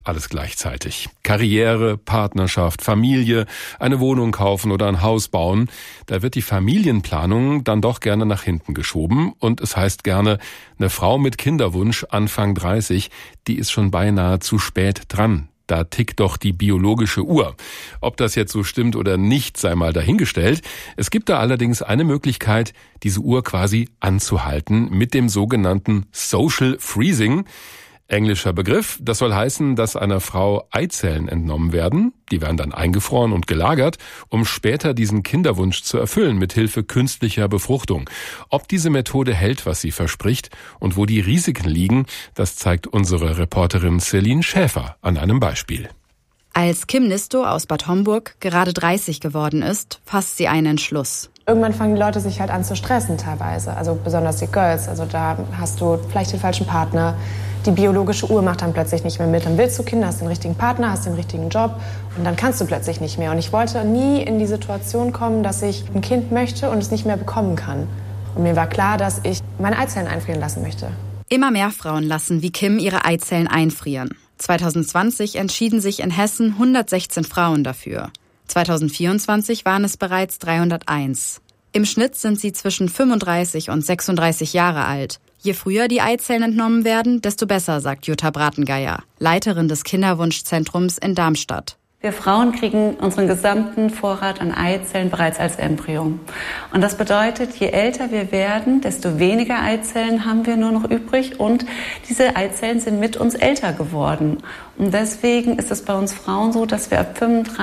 Alles gleichzeitig. Karriere, Partnerschaft, Familie, eine Wohnung kaufen oder ein Haus bauen. Da wird die Familienplanung dann doch gerne nach hinten geschoben. Und es heißt gerne, eine Frau mit Kinderwunsch Anfang 30, die ist schon beinahe zu spät dran. Da tickt doch die biologische Uhr. Ob das jetzt so stimmt oder nicht, sei mal dahingestellt. Es gibt da allerdings eine Möglichkeit, diese Uhr quasi anzuhalten mit dem sogenannten Social Freezing. Englischer Begriff. Das soll heißen, dass einer Frau Eizellen entnommen werden. Die werden dann eingefroren und gelagert, um später diesen Kinderwunsch zu erfüllen mit Hilfe künstlicher Befruchtung. Ob diese Methode hält, was sie verspricht und wo die Risiken liegen, das zeigt unsere Reporterin Celine Schäfer an einem Beispiel. Als Kim Nisto aus Bad Homburg gerade 30 geworden ist, fasst sie einen Entschluss. Irgendwann fangen die Leute sich halt an zu stressen teilweise, also besonders die Girls. Also da hast du vielleicht den falschen Partner. Die biologische Uhr macht dann plötzlich nicht mehr mit. Dann willst du Kinder, hast den richtigen Partner, hast den richtigen Job und dann kannst du plötzlich nicht mehr. Und ich wollte nie in die Situation kommen, dass ich ein Kind möchte und es nicht mehr bekommen kann. Und mir war klar, dass ich meine Eizellen einfrieren lassen möchte. Immer mehr Frauen lassen wie Kim ihre Eizellen einfrieren. 2020 entschieden sich in Hessen 116 Frauen dafür. 2024 waren es bereits 301. Im Schnitt sind sie zwischen 35 und 36 Jahre alt. Je früher die Eizellen entnommen werden, desto besser, sagt Jutta Bratengeier, Leiterin des Kinderwunschzentrums in Darmstadt. Wir Frauen kriegen unseren gesamten Vorrat an Eizellen bereits als Embryo. Und das bedeutet, je älter wir werden, desto weniger Eizellen haben wir nur noch übrig. Und diese Eizellen sind mit uns älter geworden. Und deswegen ist es bei uns Frauen so, dass wir ab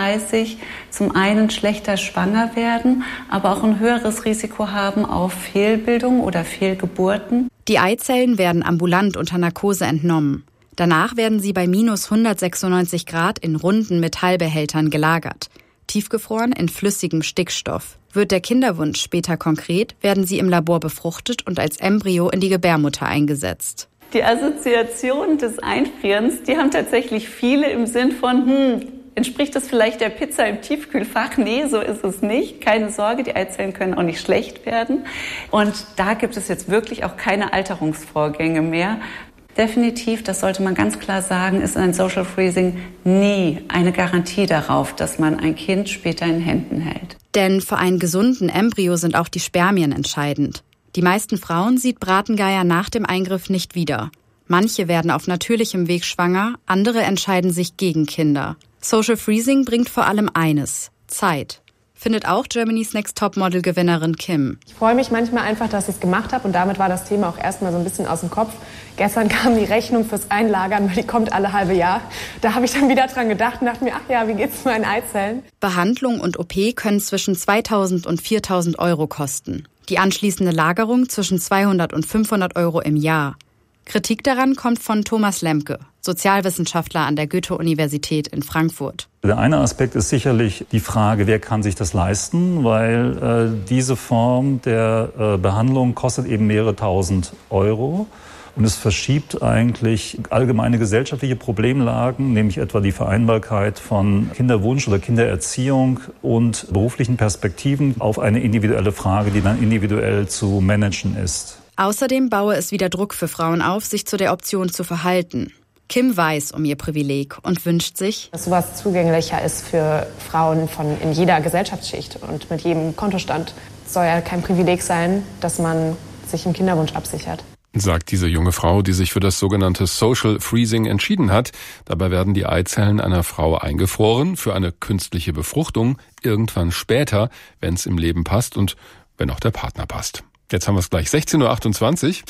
35 zum einen schlechter schwanger werden, aber auch ein höheres Risiko haben auf Fehlbildung oder Fehlgeburten. Die Eizellen werden ambulant unter Narkose entnommen. Danach werden sie bei minus 196 Grad in runden Metallbehältern gelagert. Tiefgefroren in flüssigem Stickstoff. Wird der Kinderwunsch später konkret, werden sie im Labor befruchtet und als Embryo in die Gebärmutter eingesetzt. Die Assoziation des Einfrierens, die haben tatsächlich viele im Sinn von, entspricht das vielleicht der Pizza im Tiefkühlfach? Nee, so ist es nicht. Keine Sorge, die Eizellen können auch nicht schlecht werden. Und da gibt es jetzt wirklich auch keine Alterungsvorgänge mehr. Definitiv, das sollte man ganz klar sagen, ist ein Social Freezing nie eine Garantie darauf, dass man ein Kind später in Händen hält. Denn für einen gesunden Embryo sind auch die Spermien entscheidend. Die meisten Frauen sieht Bratengeier nach dem Eingriff nicht wieder. Manche werden auf natürlichem Weg schwanger, andere entscheiden sich gegen Kinder. Social Freezing bringt vor allem eines: Zeit. Findet auch Germany's Next Topmodel-Gewinnerin Kim. Ich freue mich manchmal einfach, dass ich es gemacht habe und damit war das Thema auch erstmal so ein bisschen aus dem Kopf. Gestern kam die Rechnung fürs Einlagern, weil die kommt alle halbe Jahr. Da habe ich dann wieder dran gedacht und dachte mir, ach ja, wie geht's meinen Eizellen? Behandlung und OP können zwischen 2.000 und 4.000 Euro kosten. Die anschließende Lagerung zwischen 200 und 500 Euro im Jahr. Kritik daran kommt von Thomas Lemke, Sozialwissenschaftler an der Goethe-Universität in Frankfurt. Der eine Aspekt ist sicherlich die Frage, wer kann sich das leisten, weil diese Form der Behandlung kostet eben mehrere tausend Euro. Und es verschiebt eigentlich allgemeine gesellschaftliche Problemlagen, nämlich etwa die Vereinbarkeit von Kinderwunsch oder Kindererziehung und beruflichen Perspektiven auf eine individuelle Frage, die dann individuell zu managen ist. Außerdem baue es wieder Druck für Frauen auf, sich zu der Option zu verhalten. Kim weiß um ihr Privileg und wünscht sich, dass sowas zugänglicher ist für Frauen in jeder Gesellschaftsschicht und mit jedem Kontostand. Es soll ja kein Privileg sein, dass man sich im Kinderwunsch absichert. Sagt diese junge Frau, die sich für das sogenannte Social Freezing entschieden hat. Dabei werden die Eizellen einer Frau eingefroren für eine künstliche Befruchtung irgendwann später, wenn es im Leben passt und wenn auch der Partner passt. Jetzt haben wir es gleich 16.28 Uhr.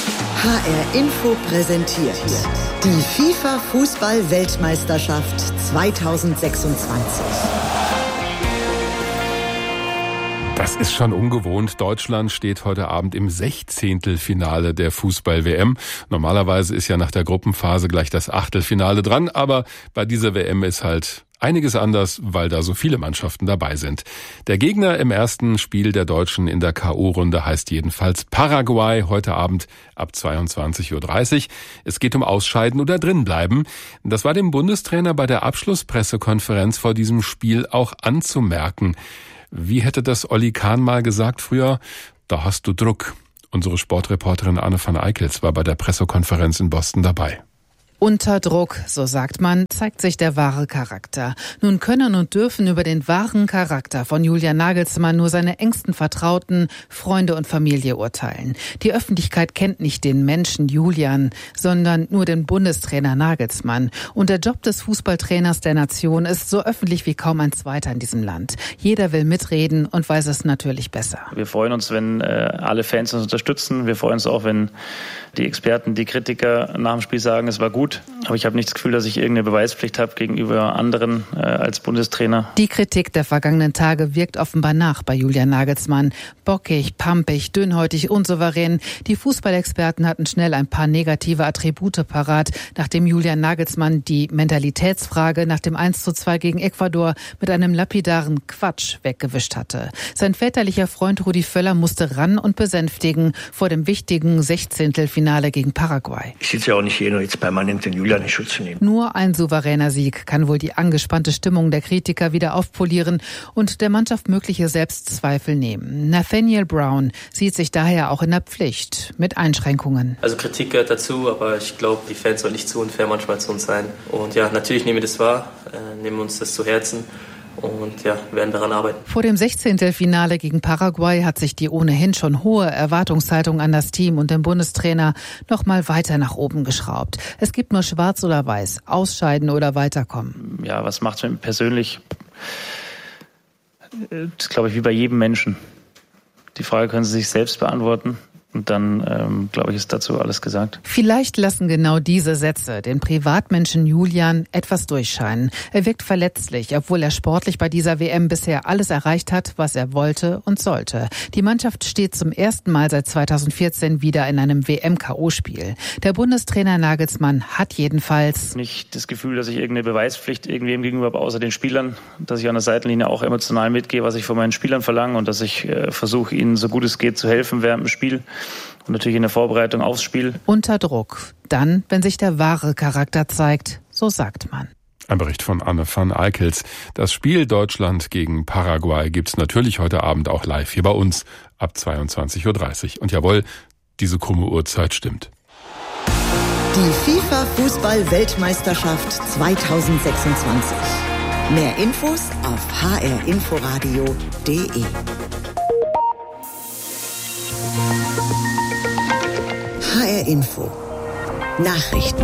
HR Info präsentiert die FIFA-Fußball-Weltmeisterschaft 2026. Das ist schon ungewohnt. Deutschland steht heute Abend im 16. Finale der Fußball-WM. Normalerweise ist ja nach der Gruppenphase gleich das Achtelfinale dran, aber bei dieser WM ist halt einiges anders, weil da so viele Mannschaften dabei sind. Der Gegner im ersten Spiel der Deutschen in der K.O.-Runde heißt jedenfalls Paraguay, heute Abend ab 22.30 Uhr. Es geht um Ausscheiden oder drinbleiben. Das war dem Bundestrainer bei der Abschlusspressekonferenz vor diesem Spiel auch anzumerken. Wie hätte das Olli Kahn mal gesagt früher? Da hast du Druck. Unsere Sportreporterin Anne van Eickels war bei der Pressekonferenz in Boston dabei. Unter Druck, so sagt man, zeigt sich der wahre Charakter. Nun können und dürfen über den wahren Charakter von Julian Nagelsmann nur seine engsten Vertrauten, Freunde und Familie urteilen. Die Öffentlichkeit kennt nicht den Menschen Julian, sondern nur den Bundestrainer Nagelsmann. Und der Job des Fußballtrainers der Nation ist so öffentlich wie kaum ein zweiter in diesem Land. Jeder will mitreden und weiß es natürlich besser. Wir freuen uns, wenn alle Fans uns unterstützen. Wir freuen uns auch, wenn die Experten, die Kritiker nach dem Spiel sagen, es war gut. Aber ich habe nicht das Gefühl, dass ich irgendeine Beweispflicht habe gegenüber anderen als Bundestrainer. Die Kritik der vergangenen Tage wirkt offenbar nach bei Julian Nagelsmann. Bockig, pampig, dünnhäutig, unsouverän. Die Fußballexperten hatten schnell ein paar negative Attribute parat, nachdem Julian Nagelsmann die Mentalitätsfrage nach dem 1:2 gegen Ecuador mit einem lapidaren Quatsch weggewischt hatte. Sein väterlicher Freund Rudi Völler musste ran und besänftigen vor dem wichtigen 16. gegen Paraguay. Ich sitze ja auch nicht hier, nur jetzt permanent den Julian in Schutz zu nehmen. Nur ein souveräner Sieg kann wohl die angespannte Stimmung der Kritiker wieder aufpolieren und der Mannschaft mögliche Selbstzweifel nehmen. Nathaniel Brown sieht sich daher auch in der Pflicht, mit Einschränkungen. Also Kritik gehört dazu, aber ich glaube, die Fans sollen nicht zu unfair manchmal zu uns sein. Und ja, natürlich nehmen wir das wahr, nehmen uns das zu Herzen. Und ja, werden daran arbeiten. Vor dem 16. Finale gegen Paraguay hat sich die ohnehin schon hohe Erwartungshaltung an das Team und den Bundestrainer noch mal weiter nach oben geschraubt. Es gibt nur schwarz oder weiß, ausscheiden oder weiterkommen. Ja, was macht es mit mir persönlich? Das glaube ich wie bei jedem Menschen. Die Frage können Sie sich selbst beantworten. Und dann, glaube ich, ist dazu alles gesagt. Vielleicht lassen genau diese Sätze den Privatmenschen Julian etwas durchscheinen. Er wirkt verletzlich, obwohl er sportlich bei dieser WM bisher alles erreicht hat, was er wollte und sollte. Die Mannschaft steht zum ersten Mal seit 2014 wieder in einem WM-K.O.-Spiel. Der Bundestrainer Nagelsmann hat jedenfalls nicht das Gefühl, dass ich irgendeine Beweispflicht irgendwem gegenüber habe, außer den Spielern. Dass ich an der Seitenlinie auch emotional mitgehe, was ich von meinen Spielern verlange und dass ich versuche, ihnen so gut es geht zu helfen während dem Spiel. Und natürlich in der Vorbereitung aufs Spiel. Unter Druck. Dann, wenn sich der wahre Charakter zeigt, so sagt man. Ein Bericht von Anne van Eickels. Das Spiel Deutschland gegen Paraguay gibt's natürlich heute Abend auch live hier bei uns ab 22:30 Uhr. Und jawohl, diese krumme Uhrzeit stimmt. Die FIFA-Fußball-Weltmeisterschaft 2026. Mehr Infos auf hrinforadio.de. HR Info. Nachrichten.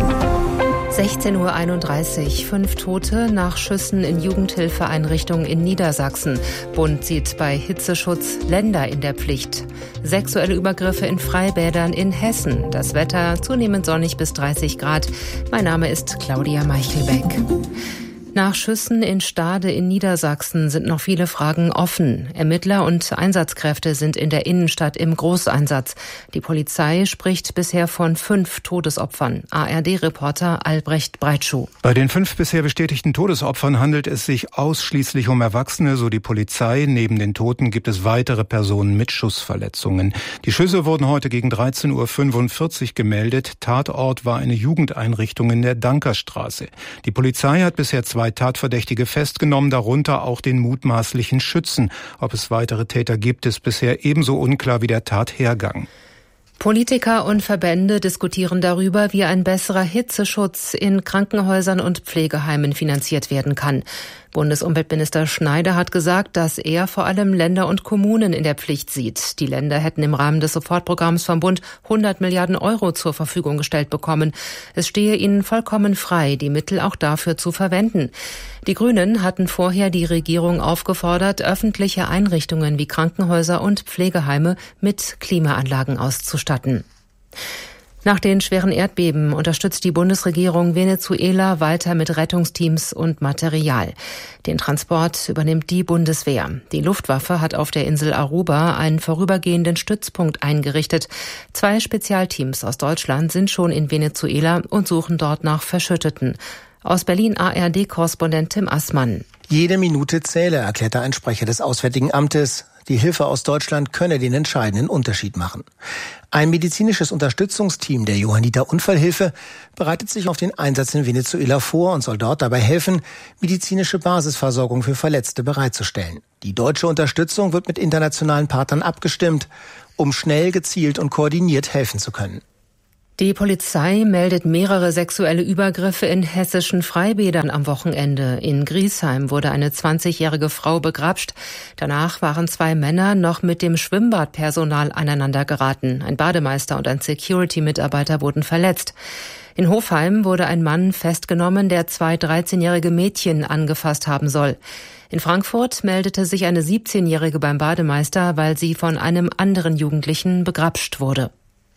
16:31 Uhr. 5 Tote nach Schüssen in Jugendhilfeeinrichtungen in Niedersachsen. Bund sieht bei Hitzeschutz Länder in der Pflicht. Sexuelle Übergriffe in Freibädern in Hessen. Das Wetter zunehmend sonnig bis 30 Grad. Mein Name ist Claudia Meichelbeck. Nach Schüssen in Stade in Niedersachsen sind noch viele Fragen offen. Ermittler und Einsatzkräfte sind in der Innenstadt im Großeinsatz. Die Polizei spricht bisher von 5 Todesopfern. ARD-Reporter Albrecht Breitschuh. Bei den 5 bisher bestätigten Todesopfern handelt es sich ausschließlich um Erwachsene, so die Polizei. Neben den Toten gibt es weitere Personen mit Schussverletzungen. Die Schüsse wurden heute gegen 13:45 Uhr gemeldet. Tatort war eine Jugendeinrichtung in der Dankerstraße. Die Polizei hat bisher 2 Tatverdächtige festgenommen, darunter auch den mutmaßlichen Schützen. Ob es weitere Täter gibt, ist bisher ebenso unklar wie der Tathergang. Politiker und Verbände diskutieren darüber, wie ein besserer Hitzeschutz in Krankenhäusern und Pflegeheimen finanziert werden kann. Bundesumweltminister Schneider hat gesagt, dass er vor allem Länder und Kommunen in der Pflicht sieht. Die Länder hätten im Rahmen des Sofortprogramms vom Bund 100 Milliarden Euro zur Verfügung gestellt bekommen. Es stehe ihnen vollkommen frei, die Mittel auch dafür zu verwenden. Die Grünen hatten vorher die Regierung aufgefordert, öffentliche Einrichtungen wie Krankenhäuser und Pflegeheime mit Klimaanlagen auszustatten. Nach den schweren Erdbeben unterstützt die Bundesregierung Venezuela weiter mit Rettungsteams und Material. Den Transport übernimmt die Bundeswehr. Die Luftwaffe hat auf der Insel Aruba einen vorübergehenden Stützpunkt eingerichtet. 2 Spezialteams aus Deutschland sind schon in Venezuela und suchen dort nach Verschütteten. Aus Berlin ARD-Korrespondent Tim Assmann. Jede Minute zähle, erklärte ein Sprecher des Auswärtigen Amtes. Die Hilfe aus Deutschland könne den entscheidenden Unterschied machen. Ein medizinisches Unterstützungsteam der Johanniter Unfallhilfe bereitet sich auf den Einsatz in Venezuela vor und soll dort dabei helfen, medizinische Basisversorgung für Verletzte bereitzustellen. Die deutsche Unterstützung wird mit internationalen Partnern abgestimmt, um schnell, gezielt und koordiniert helfen zu können. Die Polizei meldet mehrere sexuelle Übergriffe in hessischen Freibädern am Wochenende. In Griesheim wurde eine 20-jährige Frau begrapscht. Danach waren 2 Männer noch mit dem Schwimmbadpersonal aneinander geraten. Ein Bademeister und ein Security-Mitarbeiter wurden verletzt. In Hofheim wurde ein Mann festgenommen, der 2 13-jährige Mädchen angefasst haben soll. In Frankfurt meldete sich eine 17-jährige beim Bademeister, weil sie von einem anderen Jugendlichen begrapscht wurde.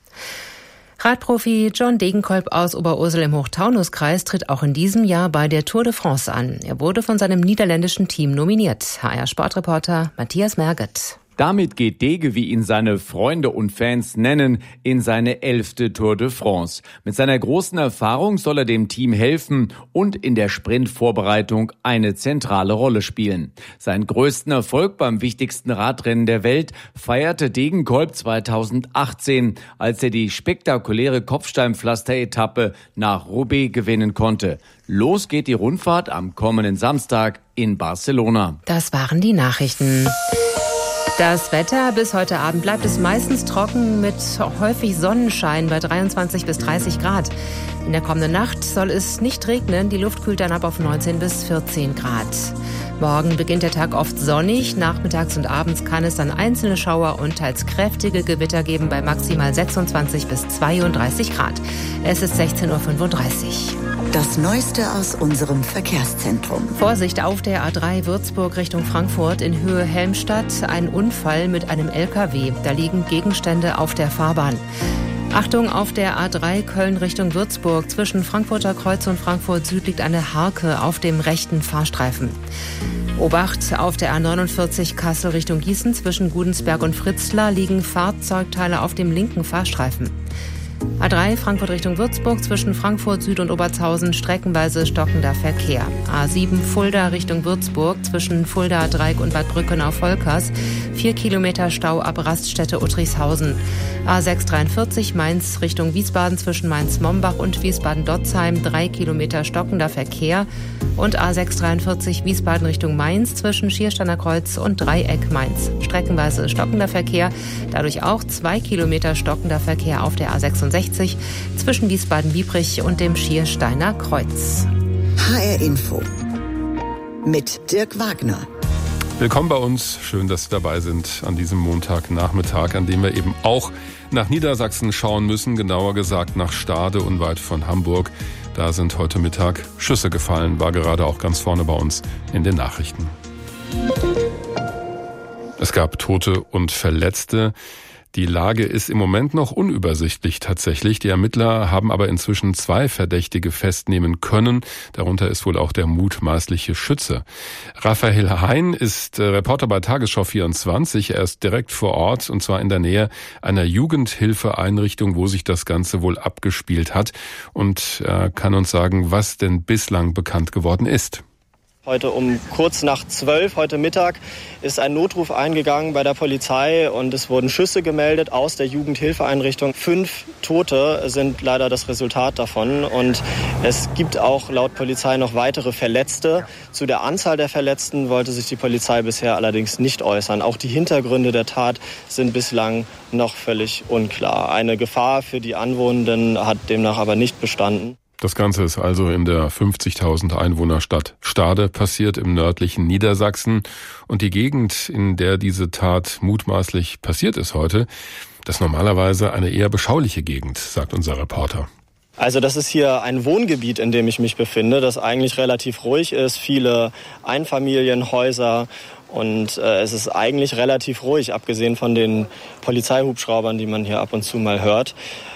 Radprofi John Degenkolb aus Oberursel im Hochtaunuskreis tritt auch in diesem Jahr bei der Tour de France an. Er wurde von seinem niederländischen Team nominiert. HR-Sportreporter Matthias Merget. Damit geht Dege, wie ihn seine Freunde und Fans nennen, in seine 11. Tour de France. Mit seiner großen Erfahrung soll er dem Team helfen und in der Sprintvorbereitung eine zentrale Rolle spielen. Seinen größten Erfolg beim wichtigsten Radrennen der Welt feierte Degenkolb 2018, als er die spektakuläre Kopfsteinpflaster-Etappe nach Roubaix gewinnen konnte. Los geht die Rundfahrt am kommenden Samstag in Barcelona. Das waren die Nachrichten. Das Wetter: bis heute Abend bleibt es meistens trocken mit häufig Sonnenschein bei 23 bis 30 Grad. In der kommenden Nacht soll es nicht regnen, die Luft kühlt dann ab auf 19 bis 14 Grad. Morgen beginnt der Tag oft sonnig, nachmittags und abends kann es dann einzelne Schauer und teils kräftige Gewitter geben bei maximal 26 bis 32 Grad. Es ist 16:35 Uhr. Das Neueste aus unserem Verkehrszentrum. Vorsicht auf der A3 Würzburg Richtung Frankfurt in Höhe Helmstadt. Ein Unfall mit einem LKW. Da liegen Gegenstände auf der Fahrbahn. Achtung, auf der A3 Köln Richtung Würzburg. Zwischen Frankfurter Kreuz und Frankfurt Süd liegt eine Harke auf dem rechten Fahrstreifen. Obacht, auf der A49 Kassel Richtung Gießen. Zwischen Gudensberg und Fritzlar liegen Fahrzeugteile auf dem linken Fahrstreifen. A3 Frankfurt Richtung Würzburg, zwischen Frankfurt Süd und Obertshausen streckenweise stockender Verkehr. A7 Fulda Richtung Würzburg, zwischen Fulda, Dreieck und Bad Brückenau-Volkers 4 Kilometer Stau ab Raststätte Uttrichshausen. A6 43 Mainz Richtung Wiesbaden, zwischen Mainz-Mombach und Wiesbaden-Dotzheim 3 Kilometer stockender Verkehr. Und A6 43 Wiesbaden Richtung Mainz, zwischen Schiersteiner Kreuz und Dreieck Mainz streckenweise stockender Verkehr. Dadurch auch 2 Kilometer stockender Verkehr auf der A66 zwischen Wiesbaden-Biebrich und dem Schiersteiner Kreuz. HR Info mit Dirk Wagner. Willkommen bei uns. Schön, dass Sie dabei sind an diesem Montagnachmittag, an dem wir eben auch nach Niedersachsen schauen müssen, genauer gesagt nach Stade unweit von Hamburg. Da sind heute Mittag Schüsse gefallen, war gerade auch ganz vorne bei uns in den Nachrichten. Es gab Tote und Verletzte. Die Lage ist im Moment noch unübersichtlich tatsächlich. Die Ermittler haben aber inzwischen 2 Verdächtige festnehmen können. Darunter ist wohl auch der mutmaßliche Schütze. Raphael Hein ist Reporter bei Tagesschau 24. Er ist direkt vor Ort, und zwar in der Nähe einer Jugendhilfeeinrichtung, wo sich das Ganze wohl abgespielt hat. Und er kann uns sagen, was denn bislang bekannt geworden ist. Heute um kurz nach 12, heute Mittag, ist ein Notruf eingegangen bei der Polizei und es wurden Schüsse gemeldet aus der Jugendhilfeeinrichtung. 5 Tote sind leider das Resultat davon und es gibt auch laut Polizei noch weitere Verletzte. Zu der Anzahl der Verletzten wollte sich die Polizei bisher allerdings nicht äußern. Auch die Hintergründe der Tat sind bislang noch völlig unklar. Eine Gefahr für die Anwohnenden hat demnach aber nicht bestanden. Das Ganze ist also in der 50.000 Einwohnerstadt Stade passiert, im nördlichen Niedersachsen. Und die Gegend, in der diese Tat mutmaßlich passiert ist heute, das ist normalerweise eine eher beschauliche Gegend, sagt unser Reporter. Also das ist hier ein Wohngebiet, in dem ich mich befinde, das eigentlich relativ ruhig ist, viele Einfamilienhäuser. Und es ist eigentlich relativ ruhig, abgesehen von den Polizeihubschraubern, die man hier ab und zu mal hört.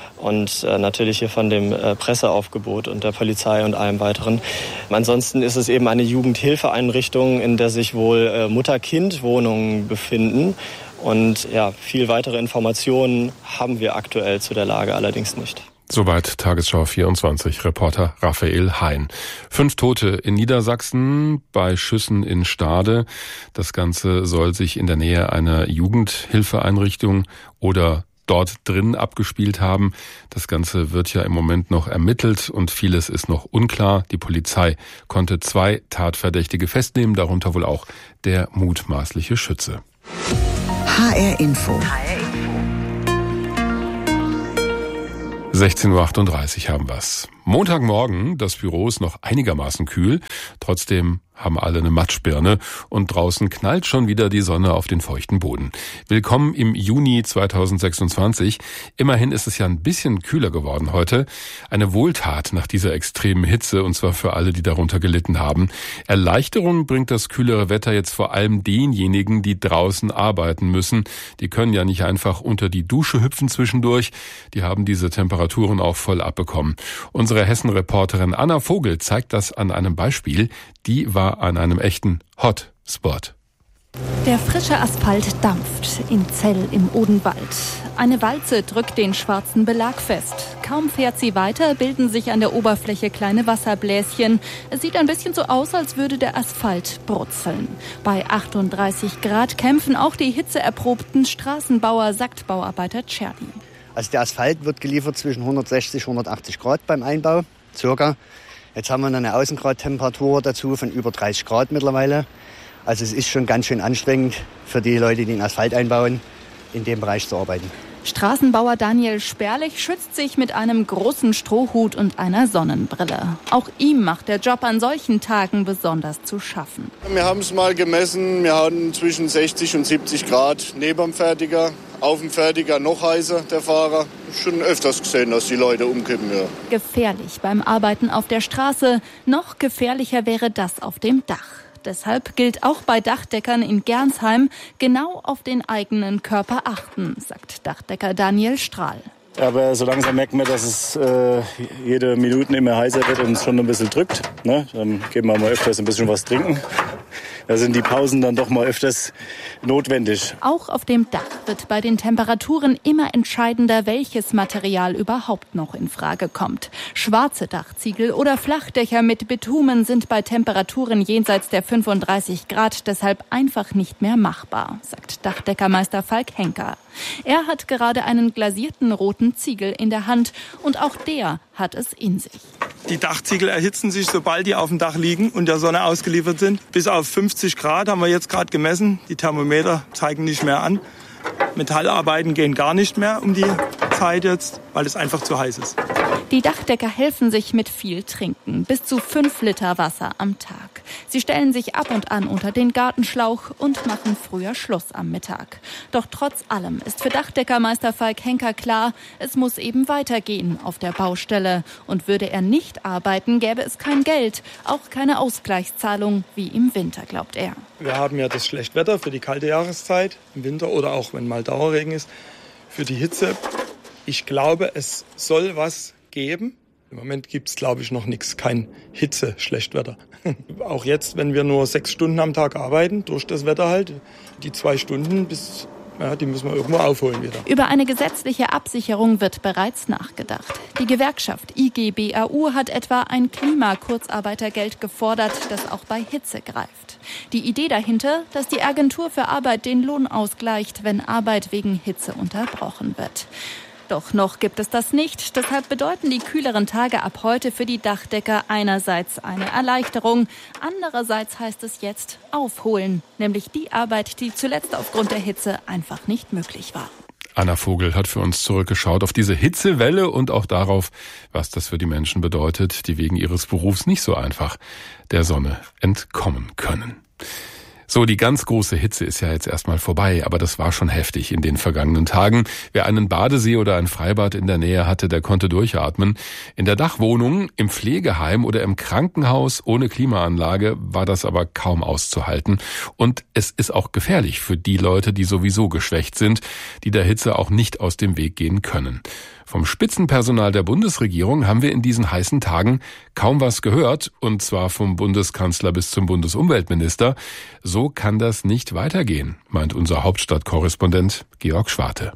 Und natürlich hier von dem Presseaufgebot und der Polizei und allem weiteren. Ansonsten ist es eben eine Jugendhilfeeinrichtung, in der sich wohl Mutter-Kind-Wohnungen befinden. Und ja, viel weitere Informationen haben wir aktuell zu der Lage allerdings nicht. Soweit Tagesschau 24, Reporter Raphael Hein. 5 Tote in Niedersachsen bei Schüssen in Stade. Das Ganze soll sich in der Nähe einer Jugendhilfeeinrichtung oder dort drin abgespielt haben. Das Ganze wird ja im Moment noch ermittelt und vieles ist noch unklar. Die Polizei konnte 2 Tatverdächtige festnehmen, darunter wohl auch der mutmaßliche Schütze. HR Info. 16:38 Uhr haben wir's. Montagmorgen, das Büro ist noch einigermaßen kühl, trotzdem haben alle eine Matschbirne und draußen knallt schon wieder die Sonne auf den feuchten Boden. Willkommen im Juni 2026. Immerhin ist es ja ein bisschen kühler geworden heute. Eine Wohltat nach dieser extremen Hitze, und zwar für alle, die darunter gelitten haben. Erleichterung bringt das kühlere Wetter jetzt vor allem denjenigen, die draußen arbeiten müssen. Die können ja nicht einfach unter die Dusche hüpfen zwischendurch. Die haben diese Temperaturen auch voll abbekommen. Unsere Hessen-Reporterin Anna Vogel zeigt das an einem Beispiel. Die war an einem echten Hotspot. Der frische Asphalt dampft in Zell im Odenwald. Eine Walze drückt den schwarzen Belag fest. Kaum fährt sie weiter, bilden sich an der Oberfläche kleine Wasserbläschen. Es sieht ein bisschen so aus, als würde der Asphalt brutzeln. Bei 38 Grad kämpfen auch die hitzeerprobten Straßenbauer, sagt Bauarbeiter Czerny. Also der Asphalt wird geliefert zwischen 160 und 180 Grad beim Einbau, circa. Jetzt haben wir noch eine Außengradtemperatur dazu von über 30 Grad mittlerweile. Also es ist schon ganz schön anstrengend für die Leute, die den Asphalt einbauen, in dem Bereich zu arbeiten. Straßenbauer Daniel Sperlich schützt sich mit einem großen Strohhut und einer Sonnenbrille. Auch ihm macht der Job an solchen Tagen besonders zu schaffen. Wir haben es mal gemessen, wir hatten zwischen 60 und 70 Grad neben dem Fertiger, auf dem Fertiger noch heißer, der Fahrer. Schon öfters gesehen, dass die Leute umkippen. Ja. Gefährlich beim Arbeiten auf der Straße, noch gefährlicher wäre das auf dem Dach. Deshalb gilt auch bei Dachdeckern in Gernsheim genau auf den eigenen Körper achten, sagt Dachdecker Daniel Strahl. Aber so langsam merkt man, dass es jede Minute immer heißer wird und es schon ein bisschen drückt. Ne? Dann geben wir mal öfters ein bisschen was trinken. Da sind die Pausen dann doch mal öfters notwendig. Auch auf dem Dach wird bei den Temperaturen immer entscheidender, welches Material überhaupt noch in Frage kommt. Schwarze Dachziegel oder Flachdächer mit Bitumen sind bei Temperaturen jenseits der 35 Grad deshalb einfach nicht mehr machbar, sagt Dachdeckermeister Falk Henker. Er hat gerade einen glasierten roten Ziegel in der Hand und auch der hat es in sich. Die Dachziegel erhitzen sich, sobald die auf dem Dach liegen und der Sonne ausgeliefert sind. Bis auf 50 Grad haben wir jetzt gerade gemessen. Die Thermometer zeigen nicht mehr an. Metallarbeiten gehen gar nicht mehr um die Zeit jetzt, weil es einfach zu heiß ist. Die Dachdecker helfen sich mit viel Trinken, bis zu 5 Liter Wasser am Tag. Sie stellen sich ab und an unter den Gartenschlauch und machen früher Schluss am Mittag. Doch trotz allem ist für Dachdeckermeister Falk Henker klar, es muss eben weitergehen auf der Baustelle. Und würde er nicht arbeiten, gäbe es kein Geld, auch keine Ausgleichszahlung wie im Winter, glaubt er. Wir haben ja das Schlechtwetter für die kalte Jahreszeit, im Winter oder auch wenn mal Dauerregen ist, für die Hitze. Ich glaube, es soll was geben. Im Moment gibt es, glaube ich, noch nichts, kein Hitze-Schlechtwetter. Auch jetzt, wenn wir nur 6 Stunden am Tag arbeiten, durch das Wetter halt, die 2 Stunden die müssen wir irgendwo aufholen wieder. Über eine gesetzliche Absicherung wird bereits nachgedacht. Die Gewerkschaft IGBAU hat etwa ein Klimakurzarbeitergeld gefordert, das auch bei Hitze greift. Die Idee dahinter, dass die Agentur für Arbeit den Lohn ausgleicht, wenn Arbeit wegen Hitze unterbrochen wird. Doch noch gibt es das nicht. Deshalb bedeuten die kühleren Tage ab heute für die Dachdecker einerseits eine Erleichterung. Andererseits heißt es jetzt aufholen. Nämlich die Arbeit, die zuletzt aufgrund der Hitze einfach nicht möglich war. Anna Vogel hat für uns zurückgeschaut auf diese Hitzewelle und auch darauf, was das für die Menschen bedeutet, die wegen ihres Berufs nicht so einfach der Sonne entkommen können. So, die ganz große Hitze ist ja jetzt erstmal vorbei, aber das war schon heftig in den vergangenen Tagen. Wer einen Badesee oder ein Freibad in der Nähe hatte, der konnte durchatmen. In der Dachwohnung, im Pflegeheim oder im Krankenhaus ohne Klimaanlage war das aber kaum auszuhalten. Und es ist auch gefährlich für die Leute, die sowieso geschwächt sind, die der Hitze auch nicht aus dem Weg gehen können. Vom Spitzenpersonal der Bundesregierung haben wir in diesen heißen Tagen kaum was gehört, und zwar vom Bundeskanzler bis zum Bundesumweltminister. So kann das nicht weitergehen, meint unser Hauptstadtkorrespondent Georg Schwarte.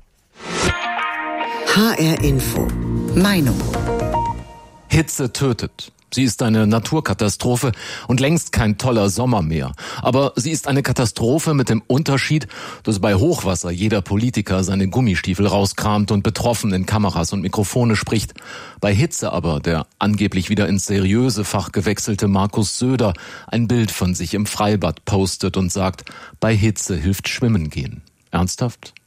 HR Info. Meinung. Hitze tötet. Sie ist eine Naturkatastrophe und längst kein toller Sommer mehr. Aber sie ist eine Katastrophe mit dem Unterschied, dass bei Hochwasser jeder Politiker seine Gummistiefel rauskramt und betroffen in Kameras und Mikrofone spricht. Bei Hitze aber der angeblich wieder ins seriöse Fach gewechselte Markus Söder ein Bild von sich im Freibad postet und sagt, bei Hitze hilft Schwimmen gehen. Ernsthaft?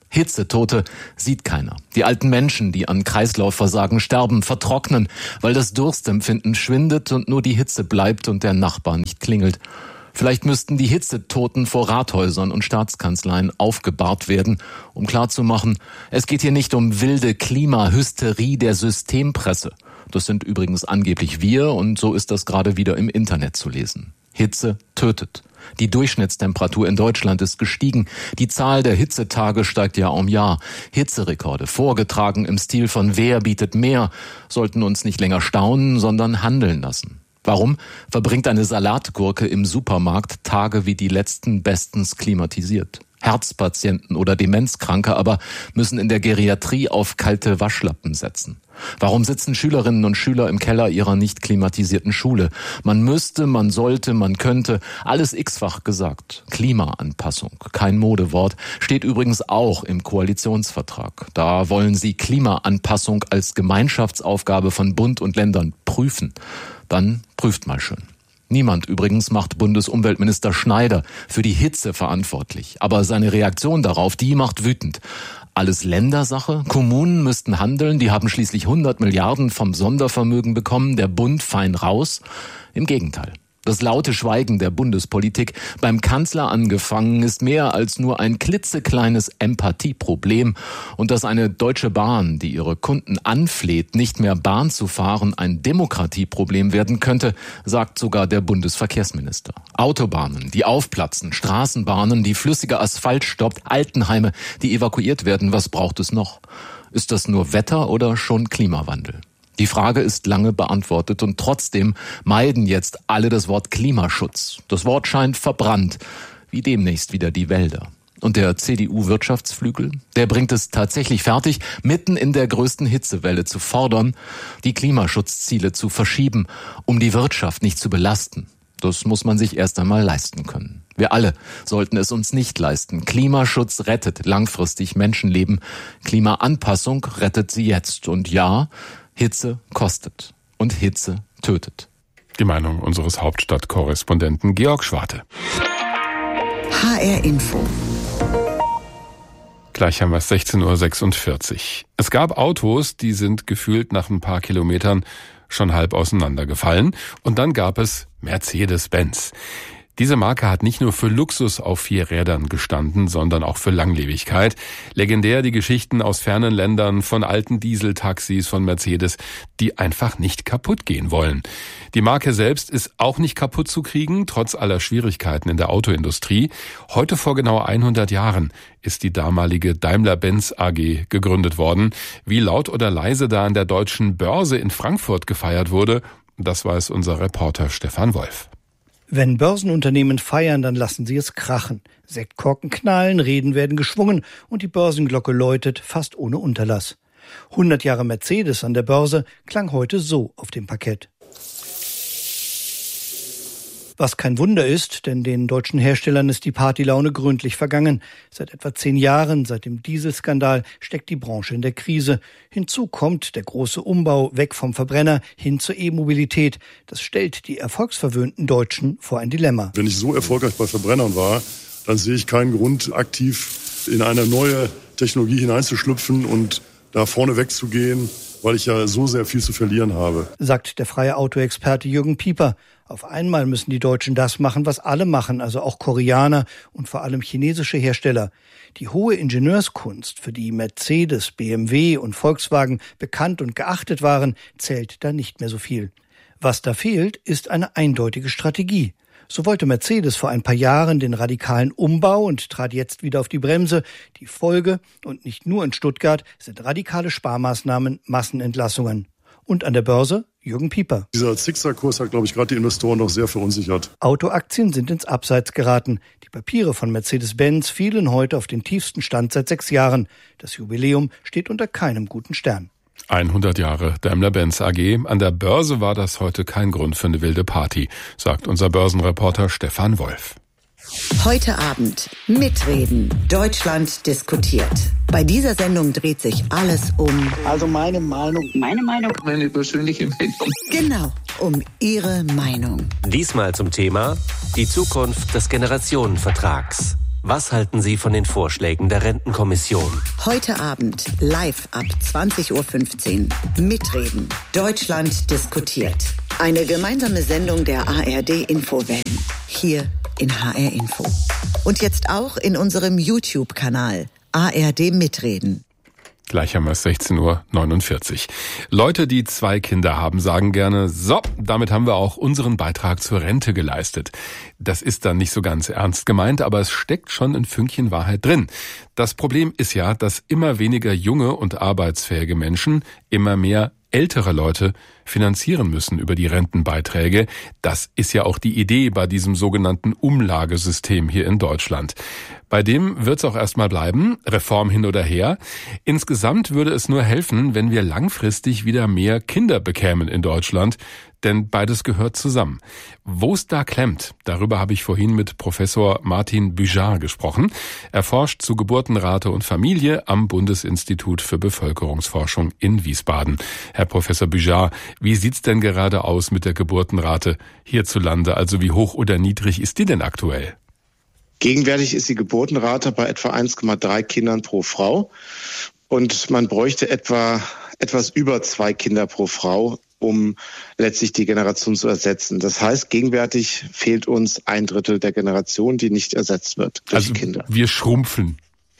Hitzetote sieht keiner. Die alten Menschen, die an Kreislaufversagen sterben, vertrocknen, weil das Durstempfinden schwindet und nur die Hitze bleibt und der Nachbar nicht klingelt. Vielleicht müssten die Hitzetoten vor Rathäusern und Staatskanzleien aufgebahrt werden, um klarzumachen, es geht hier nicht um wilde Klimahysterie der Systempresse. Das sind übrigens angeblich wir und so ist das gerade wieder im Internet zu lesen. Hitze tötet. Die Durchschnittstemperatur in Deutschland ist gestiegen. Die Zahl der Hitzetage steigt Jahr um Jahr. Hitzerekorde, vorgetragen im Stil von Wer bietet mehr, sollten uns nicht länger staunen, sondern handeln lassen. Warum verbringt eine Salatgurke im Supermarkt Tage wie die letzten bestens klimatisiert? Herzpatienten oder Demenzkranke aber müssen in der Geriatrie auf kalte Waschlappen setzen. Warum sitzen Schülerinnen und Schüler im Keller ihrer nicht klimatisierten Schule? Man müsste, man sollte, man könnte, alles x-fach gesagt. Klimaanpassung, kein Modewort, steht übrigens auch im Koalitionsvertrag. Da wollen sie Klimaanpassung als Gemeinschaftsaufgabe von Bund und Ländern prüfen. Dann prüft mal schön. Niemand übrigens macht Bundesumweltminister Schneider für die Hitze verantwortlich. Aber seine Reaktion darauf, die macht wütend. Alles Ländersache? Kommunen müssten handeln, die haben schließlich 100 Milliarden vom Sondervermögen bekommen, der Bund fein raus. Im Gegenteil. Das laute Schweigen der Bundespolitik, beim Kanzler angefangen, ist mehr als nur ein klitzekleines Empathieproblem. Und dass eine Deutsche Bahn, die ihre Kunden anfleht, nicht mehr Bahn zu fahren, ein Demokratieproblem werden könnte, sagt sogar der Bundesverkehrsminister. Autobahnen, die aufplatzen, Straßenbahnen, die flüssiger Asphalt stoppt, Altenheime, die evakuiert werden, was braucht es noch? Ist das nur Wetter oder schon Klimawandel? Die Frage ist lange beantwortet und trotzdem meiden jetzt alle das Wort Klimaschutz. Das Wort scheint verbrannt, wie demnächst wieder die Wälder. Und der CDU-Wirtschaftsflügel, der bringt es tatsächlich fertig, mitten in der größten Hitzewelle zu fordern, die Klimaschutzziele zu verschieben, um die Wirtschaft nicht zu belasten. Das muss man sich erst einmal leisten können. Wir alle sollten es uns nicht leisten. Klimaschutz rettet langfristig Menschenleben. Klimaanpassung rettet sie jetzt. Und ja, Hitze kostet und Hitze tötet. Die Meinung unseres Hauptstadtkorrespondenten Georg Schwarte. HR Info. Gleich haben wir es 16:46 Uhr. Es gab Autos, die sind gefühlt nach ein paar Kilometern schon halb auseinandergefallen. Und dann gab es Mercedes-Benz. Diese Marke hat nicht nur für Luxus auf 4 Rädern gestanden, sondern auch für Langlebigkeit. Legendär die Geschichten aus fernen Ländern von alten Dieseltaxis von Mercedes, die einfach nicht kaputt gehen wollen. Die Marke selbst ist auch nicht kaputt zu kriegen, trotz aller Schwierigkeiten in der Autoindustrie. Heute vor genau 100 Jahren ist die damalige Daimler-Benz AG gegründet worden. Wie laut oder leise da an der Deutschen Börse in Frankfurt gefeiert wurde, das weiß unser Reporter Stefan Wolf. Wenn Börsenunternehmen feiern, dann lassen sie es krachen. Sektkorken knallen, Reden werden geschwungen und die Börsenglocke läutet fast ohne Unterlass. 100 Jahre Mercedes an der Börse klang heute so auf dem Parkett. Was kein Wunder ist, denn den deutschen Herstellern ist die Partylaune gründlich vergangen. Seit etwa 10 Jahren, seit dem Dieselskandal, steckt die Branche in der Krise. Hinzu kommt der große Umbau weg vom Verbrenner hin zur E-Mobilität. Das stellt die erfolgsverwöhnten Deutschen vor ein Dilemma. Wenn ich so erfolgreich bei Verbrennern war, dann sehe ich keinen Grund, aktiv in eine neue Technologie hineinzuschlüpfen und da vorne wegzugehen, weil ich ja so sehr viel zu verlieren habe. Sagt der freie Autoexperte Jürgen Pieper. Auf einmal müssen die Deutschen das machen, was alle machen, also auch Koreaner und vor allem chinesische Hersteller. Die hohe Ingenieurskunst, für die Mercedes, BMW und Volkswagen bekannt und geachtet waren, zählt da nicht mehr so viel. Was da fehlt, ist eine eindeutige Strategie. So wollte Mercedes vor ein paar Jahren den radikalen Umbau und trat jetzt wieder auf die Bremse. Die Folge, und nicht nur in Stuttgart, sind radikale Sparmaßnahmen, Massenentlassungen. Und an der Börse Jürgen Pieper. Dieser Zickzackkurs hat, glaube ich, gerade die Investoren noch sehr verunsichert. Autoaktien sind ins Abseits geraten. Die Papiere von Mercedes-Benz fielen heute auf den tiefsten Stand seit 6 Jahren. Das Jubiläum steht unter keinem guten Stern. 100 Jahre Daimler-Benz AG. An der Börse war das heute kein Grund für eine wilde Party, sagt unser Börsenreporter Stefan Wolf. Heute Abend mitreden. Deutschland diskutiert. Bei dieser Sendung dreht sich alles um... Also meine Meinung. Meine Meinung. Meine persönliche Meinung. Genau, um Ihre Meinung. Diesmal zum Thema die Zukunft des Generationenvertrags. Was halten Sie von den Vorschlägen der Rentenkommission? Heute Abend live ab 20.15 Uhr. Mitreden. Deutschland diskutiert. Eine gemeinsame Sendung der ARD-Infowellen. Hier in HR Info. Und jetzt auch in unserem YouTube-Kanal ARD Mitreden. Gleich haben wir es 16.49 Uhr. Leute, die 2 Kinder haben, sagen gerne, so, damit haben wir auch unseren Beitrag zur Rente geleistet. Das ist dann nicht so ganz ernst gemeint, aber es steckt schon ein Fünkchen Wahrheit drin. Das Problem ist ja, dass immer weniger junge und arbeitsfähige Menschen immer mehr ältere Leute finanzieren müssen über die Rentenbeiträge. Das ist ja auch die Idee bei diesem sogenannten Umlagesystem hier in Deutschland. Bei dem wird's auch erstmal bleiben, Reform hin oder her. Insgesamt würde es nur helfen, wenn wir langfristig wieder mehr Kinder bekämen in Deutschland, denn beides gehört zusammen. Wo es da klemmt, darüber habe ich vorhin mit Professor Martin Büjar gesprochen. Er forscht zu Geburtenrate und Familie am Bundesinstitut für Bevölkerungsforschung in Wiesbaden. Herr Professor Büjar, wie sieht's denn gerade aus mit der Geburtenrate hierzulande? Also wie hoch oder niedrig ist die denn aktuell? Gegenwärtig ist die Geburtenrate bei etwa 1,3 Kindern pro Frau und man bräuchte etwas über 2 Kinder pro Frau, um letztlich die Generation zu ersetzen. Das heißt, gegenwärtig fehlt uns 1/3 der Generation, die nicht ersetzt wird durch Kinder. Wir schrumpfen.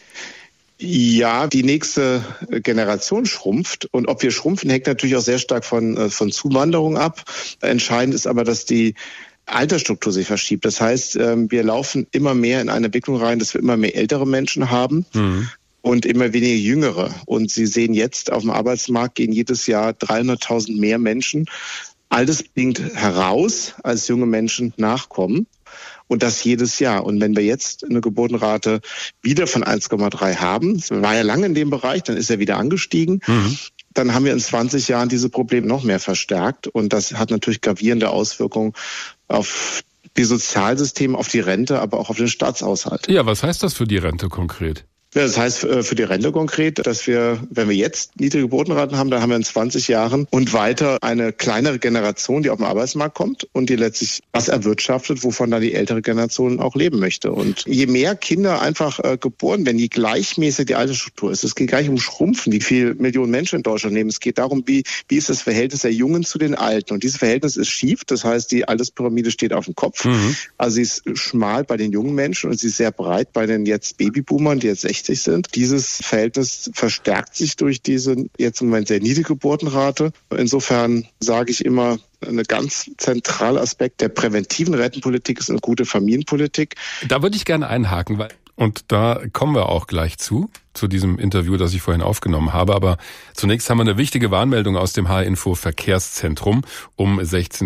Ja, die nächste Generation schrumpft. Und ob wir schrumpfen, hängt natürlich auch sehr stark von Zuwanderung ab. Entscheidend ist aber, dass die Altersstruktur sich verschiebt. Das heißt, wir laufen immer mehr in eine Entwicklung rein, dass wir immer mehr ältere Menschen haben. Und immer weniger Jüngere. Und Sie sehen jetzt, auf dem Arbeitsmarkt gehen jedes Jahr 300.000 mehr Menschen altersbedingt heraus, als junge Menschen nachkommen. Und das jedes Jahr. Und wenn wir jetzt eine Geburtenrate wieder von 1,3 haben, das war ja lange in dem Bereich, dann ist er wieder angestiegen, dann haben wir in 20 Jahren diese Probleme noch mehr verstärkt. Und das hat natürlich gravierende Auswirkungen auf die Sozialsysteme, auf die Rente, aber auch auf den Staatshaushalt. Ja, was heißt das für die Rente konkret? Ja, das heißt für die Rente konkret, dass wir, wenn wir jetzt niedrige Geburtenraten haben, dann haben wir in 20 Jahren und weiter eine kleinere Generation, die auf den Arbeitsmarkt kommt und die letztlich was erwirtschaftet, wovon dann die ältere Generation auch leben möchte. Und je mehr Kinder einfach geboren werden, je gleichmäßig die Altersstruktur ist. Es geht gar nicht um Schrumpfen, wie viele Millionen Menschen in Deutschland leben. Es geht darum, wie ist das Verhältnis der Jungen zu den Alten. Und dieses Verhältnis ist schief. Das heißt, die Alterspyramide steht auf dem Kopf. Also sie ist schmal bei den jungen Menschen und sie ist sehr breit bei den jetzt Babyboomern, die jetzt 60 sind. Dieses Verhältnis verstärkt sich durch diese jetzt im Moment sehr niedrige Geburtenrate. Insofern sage ich immer, ein ganz zentraler Aspekt der präventiven Rentenpolitik ist eine gute Familienpolitik. Da würde ich gerne einhaken, und da kommen wir auch gleich zu diesem Interview, das ich vorhin aufgenommen habe. Aber zunächst haben wir eine wichtige Warnmeldung aus dem HR-Info Verkehrszentrum um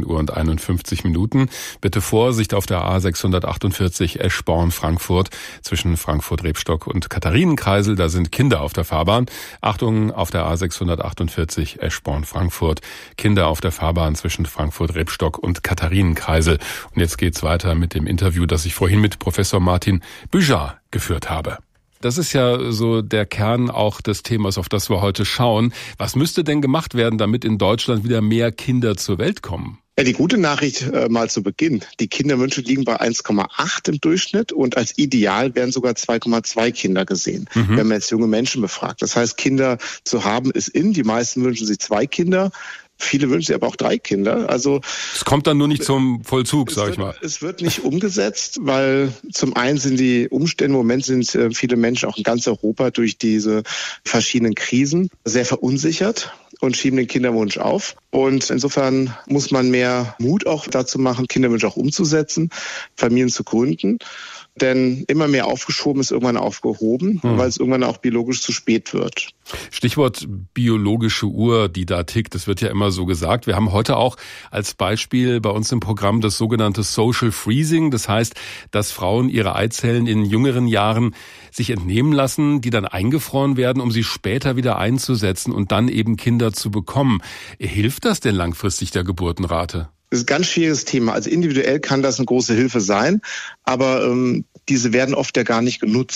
16:51 Uhr. Bitte Vorsicht auf der A648 Eschborn-Frankfurt zwischen Frankfurt-Rebstock und Katharinenkreisel. Da sind Kinder auf der Fahrbahn. Achtung, auf der A648 Eschborn-Frankfurt. Kinder auf der Fahrbahn zwischen Frankfurt-Rebstock und Katharinenkreisel. Und jetzt geht's weiter mit dem Interview, das ich vorhin mit Professor Martin Büjar geführt habe. Das ist ja so der Kern auch des Themas, auf das wir heute schauen. Was müsste denn gemacht werden, damit in Deutschland wieder mehr Kinder zur Welt kommen? Ja, die gute Nachricht mal zu Beginn. Die Kinderwünsche liegen bei 1,8 im Durchschnitt und als Ideal werden sogar 2,2 Kinder gesehen, wenn man jetzt junge Menschen befragt. Das heißt, Kinder zu haben ist in. Die meisten wünschen sich 2 Kinder. Viele wünschen sich aber auch 3 Kinder. Also es kommt dann nur nicht zum Vollzug, sag ich mal. Es wird nicht umgesetzt, weil zum einen sind die Umstände, im Moment sind viele Menschen auch in ganz Europa durch diese verschiedenen Krisen sehr verunsichert und schieben den Kinderwunsch auf. Und insofern muss man mehr Mut auch dazu machen, Kinderwünsche auch umzusetzen, Familien zu gründen. Denn immer mehr aufgeschoben ist irgendwann aufgehoben, weil es irgendwann auch biologisch zu spät wird. Stichwort biologische Uhr, die da tickt, das wird ja immer so gesagt. Wir haben heute auch als Beispiel bei uns im Programm das sogenannte Social Freezing. Das heißt, dass Frauen ihre Eizellen in jüngeren Jahren sich entnehmen lassen, die dann eingefroren werden, um sie später wieder einzusetzen und dann eben Kinder zu bekommen. Hilft das denn langfristig der Geburtenrate? Das ist ein ganz schwieriges Thema. Also individuell kann das eine große Hilfe sein, aber diese werden oft ja gar nicht genutzt.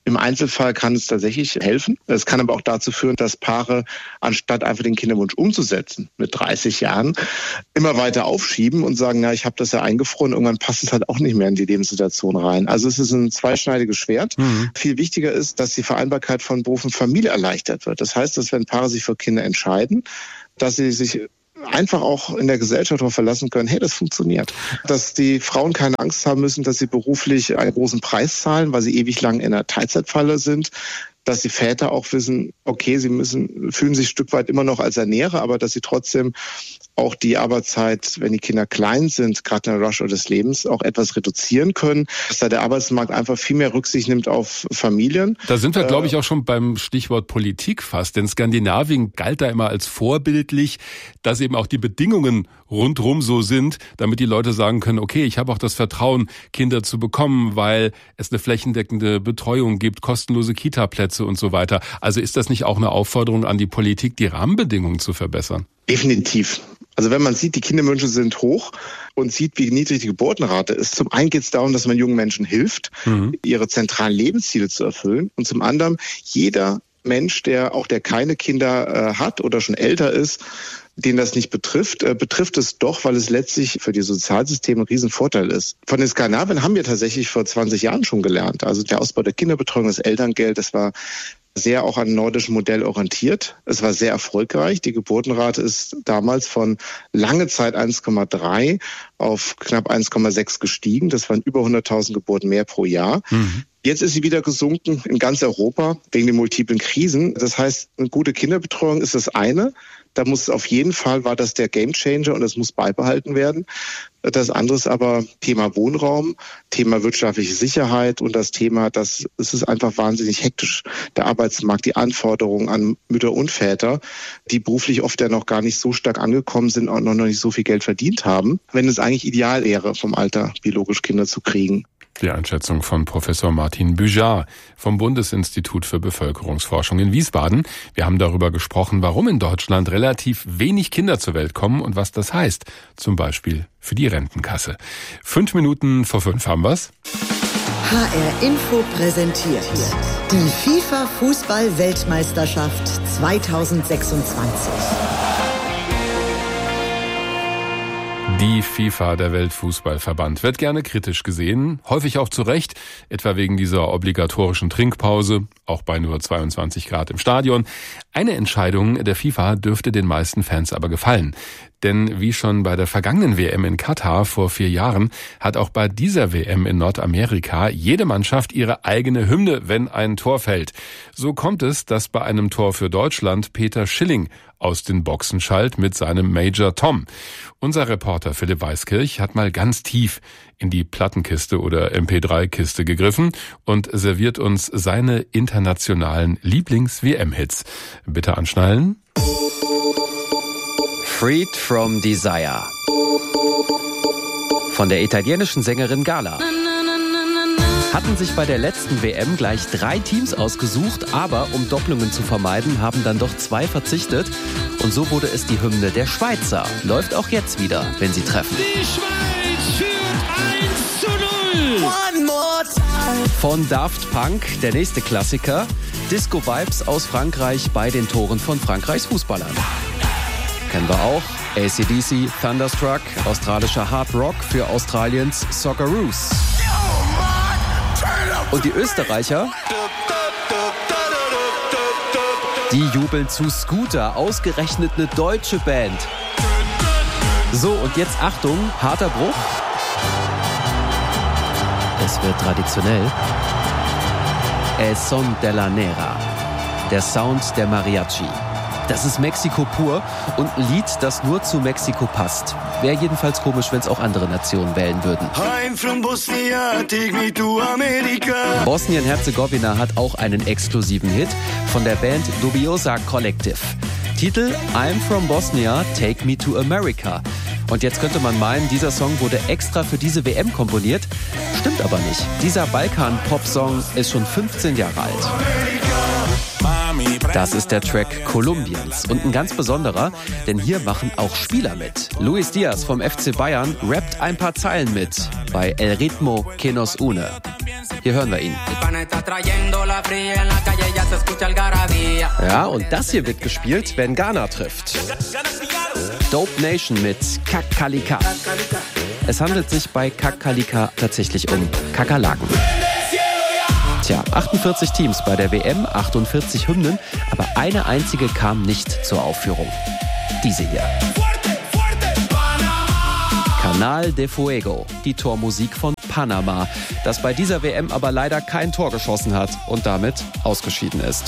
Im Einzelfall kann es tatsächlich helfen. Es kann aber auch dazu führen, dass Paare, anstatt einfach den Kinderwunsch umzusetzen, mit 30 Jahren, immer weiter aufschieben und sagen, ich habe das ja eingefroren, irgendwann passt es halt auch nicht mehr in die Lebenssituation rein. Also es ist ein zweischneidiges Schwert. Viel wichtiger ist, dass die Vereinbarkeit von Beruf und Familie erleichtert wird. Das heißt, dass wenn Paare sich für Kinder entscheiden, dass sie sich einfach auch in der Gesellschaft darauf verlassen können, hey, das funktioniert. Dass die Frauen keine Angst haben müssen, dass sie beruflich einen großen Preis zahlen, weil sie ewig lang in einer Teilzeitfalle sind. Dass die Väter auch wissen, okay, sie fühlen sich ein Stück weit immer noch als Ernährer, aber dass sie trotzdem auch die Arbeitszeit, wenn die Kinder klein sind, gerade in der Rush des Lebens, auch etwas reduzieren können. Dass da der Arbeitsmarkt einfach viel mehr Rücksicht nimmt auf Familien. Da sind wir, glaube ich, auch schon beim Stichwort Politik fast. Denn Skandinavien galt da immer als vorbildlich, dass eben auch die Bedingungen rundrum so sind, damit die Leute sagen können, okay, ich habe auch das Vertrauen, Kinder zu bekommen, weil es eine flächendeckende Betreuung gibt, kostenlose Kita-Plätze und so weiter. Also ist das nicht auch eine Aufforderung an die Politik, die Rahmenbedingungen zu verbessern? Definitiv. Also wenn man sieht, die Kinderwünsche sind hoch und sieht, wie niedrig die Geburtenrate ist. Zum einen geht es darum, dass man jungen Menschen hilft, ihre zentralen Lebensziele zu erfüllen. Und zum anderen, jeder Mensch, der keine Kinder hat oder schon älter ist, den das nicht betrifft, betrifft es doch, weil es letztlich für die Sozialsysteme ein Riesenvorteil ist. Von den Skandinaviern haben wir tatsächlich vor 20 Jahren schon gelernt. Also der Ausbau der Kinderbetreuung, das Elterngeld, das war sehr auch an nordischen Modell orientiert. Es war sehr erfolgreich. Die Geburtenrate ist damals von lange Zeit 1,3 auf knapp 1,6 gestiegen. Das waren über 100.000 Geburten mehr pro Jahr. Jetzt ist sie wieder gesunken in ganz Europa wegen den multiplen Krisen. Das heißt, eine gute Kinderbetreuung ist das eine. Da muss auf jeden Fall, war das der Gamechanger und das muss beibehalten werden. Das andere ist aber Thema Wohnraum, Thema wirtschaftliche Sicherheit und das Thema, es ist einfach wahnsinnig hektisch. Der Arbeitsmarkt, die Anforderungen an Mütter und Väter, die beruflich oft ja noch gar nicht so stark angekommen sind und noch nicht so viel Geld verdient haben, wenn es eigentlich ideal wäre, vom Alter biologisch Kinder zu kriegen. Die Einschätzung von Professor Martin Büjar vom Bundesinstitut für Bevölkerungsforschung in Wiesbaden. Wir haben darüber gesprochen, warum in Deutschland relativ wenig Kinder zur Welt kommen und was das heißt. Zum Beispiel für die Rentenkasse. 5 Minuten vor 5 haben wir's. HR Info präsentiert die FIFA-Fußball-Weltmeisterschaft 2026. Die FIFA, der Weltfußballverband, wird gerne kritisch gesehen, häufig auch zu Recht, etwa wegen dieser obligatorischen Trinkpause, auch bei nur 22 Grad im Stadion. Eine Entscheidung der FIFA dürfte den meisten Fans aber gefallen. Denn wie schon bei der vergangenen WM in Katar vor 4 Jahren, hat auch bei dieser WM in Nordamerika jede Mannschaft ihre eigene Hymne, wenn ein Tor fällt. So kommt es, dass bei einem Tor für Deutschland Peter Schilling aus den Boxen schallt mit seinem Major Tom. Unser Reporter Philipp Weiskirch hat mal ganz tief in die Plattenkiste oder MP3-Kiste gegriffen und serviert uns seine internationalen Lieblings-WM-Hits. Bitte anschnallen. Freed from Desire von der italienischen Sängerin Gala. Hatten sich bei der letzten WM gleich 3 Teams ausgesucht, aber um Doppelungen zu vermeiden, haben dann doch 2 verzichtet. Und so wurde es die Hymne der Schweizer. Läuft auch jetzt wieder, wenn sie treffen. Die Schweiz führt 1:0. One more time. Von Daft Punk, der nächste Klassiker. Disco-Vibes aus Frankreich bei den Toren von Frankreichs Fußballern. Kennen wir auch. AC/DC, Thunderstruck, australischer Hard Rock für Australiens Socceroos. Und die Österreicher, die jubeln zu Scooter, ausgerechnet eine deutsche Band. So, und jetzt Achtung, harter Bruch. Es wird traditionell. El Son de la Nera, der Sound der Mariachi. Das ist Mexiko pur und ein Lied, das nur zu Mexiko passt. Wäre jedenfalls komisch, wenn es auch andere Nationen wählen würden. I'm from Bosnia, take me to America. Bosnien-Herzegowina hat auch einen exklusiven Hit von der Band Dubiosa Collective. Titel I'm from Bosnia, take me to America. Und jetzt könnte man meinen, dieser Song wurde extra für diese WM komponiert. Stimmt aber nicht. Dieser Balkan-Pop-Song ist schon 15 Jahre alt. Das ist der Track Kolumbiens und ein ganz besonderer, denn hier machen auch Spieler mit. Luis Diaz vom FC Bayern rappt ein paar Zeilen mit bei El Ritmo que nos une. Hier hören wir ihn. Ja, und das hier wird gespielt, wenn Ghana trifft. Dope Nation mit Kakalika. Es handelt sich bei Kakalika tatsächlich um Kakerlaken. Tja, 48 Teams bei der WM, 48 Hymnen, aber eine einzige kam nicht zur Aufführung. Diese hier. Canal de Fuego, die Tormusik von Panama, das bei dieser WM aber leider kein Tor geschossen hat und damit ausgeschieden ist.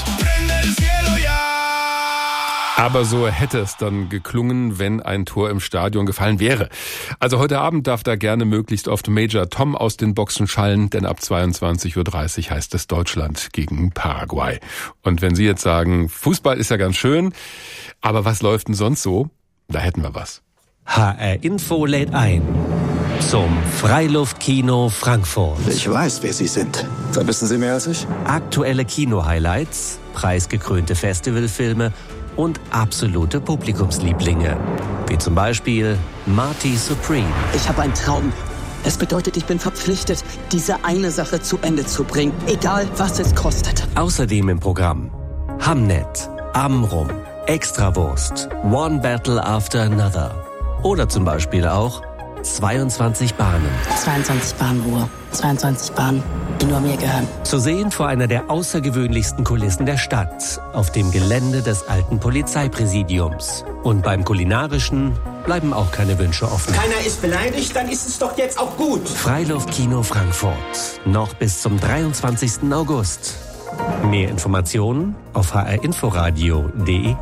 Aber so hätte es dann geklungen, wenn ein Tor im Stadion gefallen wäre. Also heute Abend darf da gerne möglichst oft Major Tom aus den Boxen schallen, denn ab 22:30 Uhr heißt es Deutschland gegen Paraguay. Und wenn Sie jetzt sagen, Fußball ist ja ganz schön, aber was läuft denn sonst so? Da hätten wir was. HR Info lädt ein zum Freiluftkino Frankfurt. Ich weiß, wer Sie sind. Da wissen Sie mehr als ich. Aktuelle Kino-Highlights, preisgekrönte Festivalfilme und absolute Publikumslieblinge. Wie zum Beispiel Marty Supreme. Ich habe einen Traum. Es bedeutet, ich bin verpflichtet, diese eine Sache zu Ende zu bringen, egal was es kostet. Außerdem im Programm Hamnet, Amrum, Extrawurst, One Battle After Another. Oder zum Beispiel auch 22 Bahnen. 22 Bahnen Ruhe. 22 Bahnen, die nur mir gehören. Zu sehen vor einer der außergewöhnlichsten Kulissen der Stadt, auf dem Gelände des alten Polizeipräsidiums. Und beim Kulinarischen bleiben auch keine Wünsche offen. Keiner ist beleidigt, dann ist es doch jetzt auch gut. Freiluftkino Frankfurt. Noch bis zum 23. August. Mehr Informationen auf hrinforadio.de.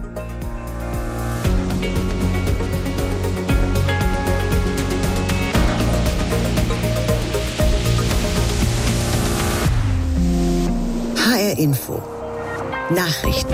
HR Info. Nachrichten.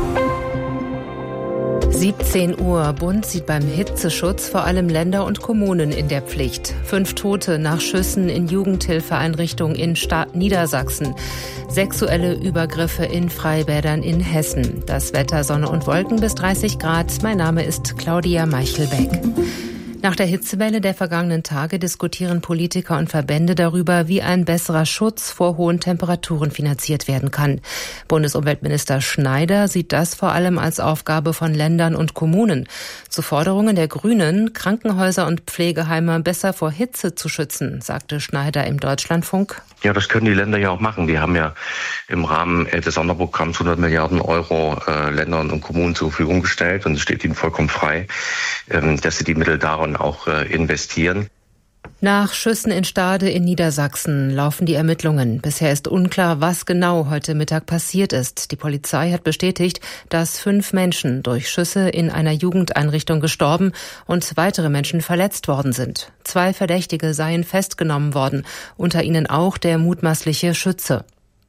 17 Uhr. Bund sieht beim Hitzeschutz vor allem Länder und Kommunen in der Pflicht. 5 Tote nach Schüssen in Jugendhilfeeinrichtungen in Niedersachsen. Sexuelle Übergriffe in Freibädern in Hessen. Das Wetter Sonne und Wolken bis 30 Grad. Mein Name ist Claudia Meichelbeck. Nach der Hitzewelle der vergangenen Tage diskutieren Politiker und Verbände darüber, wie ein besserer Schutz vor hohen Temperaturen finanziert werden kann. Bundesumweltminister Schneider sieht das vor allem als Aufgabe von Ländern und Kommunen. Zu Forderungen der Grünen, Krankenhäuser und Pflegeheime besser vor Hitze zu schützen, sagte Schneider im Deutschlandfunk. Ja, das können die Länder ja auch machen. Die haben ja im Rahmen des Sonderprogramms 100 Milliarden Euro Ländern und Kommunen zur Verfügung gestellt. Und es steht ihnen vollkommen frei, dass sie die Mittel darin auch investieren. Nach Schüssen in Stade in Niedersachsen laufen die Ermittlungen. Bisher ist unklar, was genau heute Mittag passiert ist. Die Polizei hat bestätigt, dass 5 Menschen durch Schüsse in einer Jugendeinrichtung gestorben und weitere Menschen verletzt worden sind. 2 Verdächtige seien festgenommen worden, unter ihnen auch der mutmaßliche Schütze.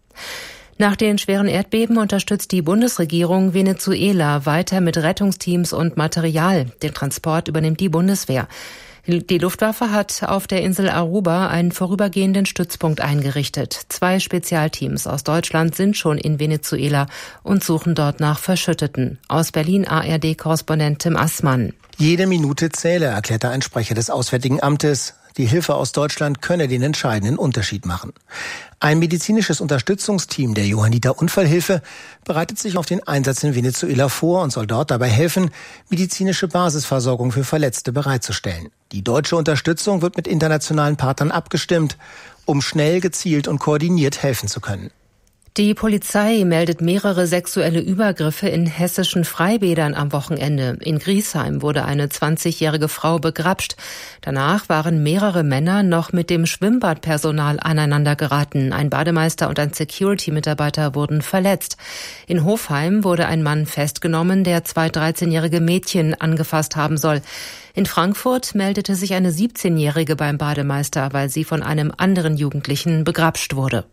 Nach den schweren Erdbeben unterstützt die Bundesregierung Venezuela weiter mit Rettungsteams und Material. Den Transport übernimmt die Bundeswehr. Die Luftwaffe hat auf der Insel Aruba einen vorübergehenden Stützpunkt eingerichtet. 2 Spezialteams aus Deutschland sind schon in Venezuela und suchen dort nach Verschütteten. Aus Berlin ARD-Korrespondent Tim Assmann. Jede Minute zähle, erklärte ein Sprecher des Auswärtigen Amtes. Die Hilfe aus Deutschland könne den entscheidenden Unterschied machen. Ein medizinisches Unterstützungsteam der Johanniter Unfallhilfe bereitet sich auf den Einsatz in Venezuela vor und soll dort dabei helfen, medizinische Basisversorgung für Verletzte bereitzustellen. Die deutsche Unterstützung wird mit internationalen Partnern abgestimmt, um schnell, gezielt und koordiniert helfen zu können. Die Polizei meldet mehrere sexuelle Übergriffe in hessischen Freibädern am Wochenende. In Griesheim wurde eine 20-jährige Frau begrapscht. Danach waren mehrere Männer noch mit dem Schwimmbadpersonal aneinander geraten. Ein Bademeister und ein Security-Mitarbeiter wurden verletzt. In Hofheim wurde ein Mann festgenommen, der 2 13-jährige Mädchen angefasst haben soll. In Frankfurt meldete sich eine 17-jährige beim Bademeister, weil sie von einem anderen Jugendlichen begrapscht wurde.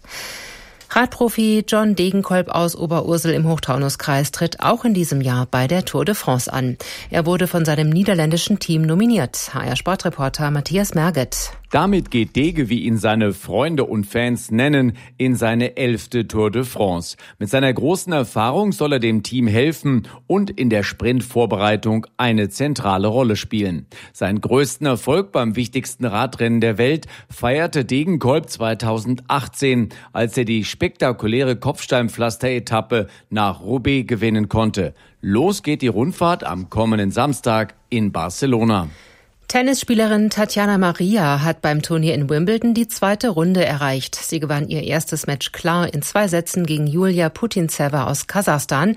Radprofi John Degenkolb aus Oberursel im Hochtaunuskreis tritt auch in diesem Jahr bei der Tour de France an. Er wurde von seinem niederländischen Team nominiert. HR-Sportreporter Matthias Merget. Damit geht Dege, wie ihn seine Freunde und Fans nennen, in seine 11. Tour de France. Mit seiner großen Erfahrung soll er dem Team helfen und in der Sprintvorbereitung eine zentrale Rolle spielen. Seinen größten Erfolg beim wichtigsten Radrennen der Welt feierte Degenkolb 2018, als er die spektakuläre Kopfsteinpflaster-Etappe nach Roubaix gewinnen konnte. Los geht die Rundfahrt am kommenden Samstag in Barcelona. Tennisspielerin Tatjana Maria hat beim Turnier in Wimbledon die 2. Runde erreicht. Sie gewann ihr erstes Match klar in 2 Sätzen gegen Julia Putintseva aus Kasachstan.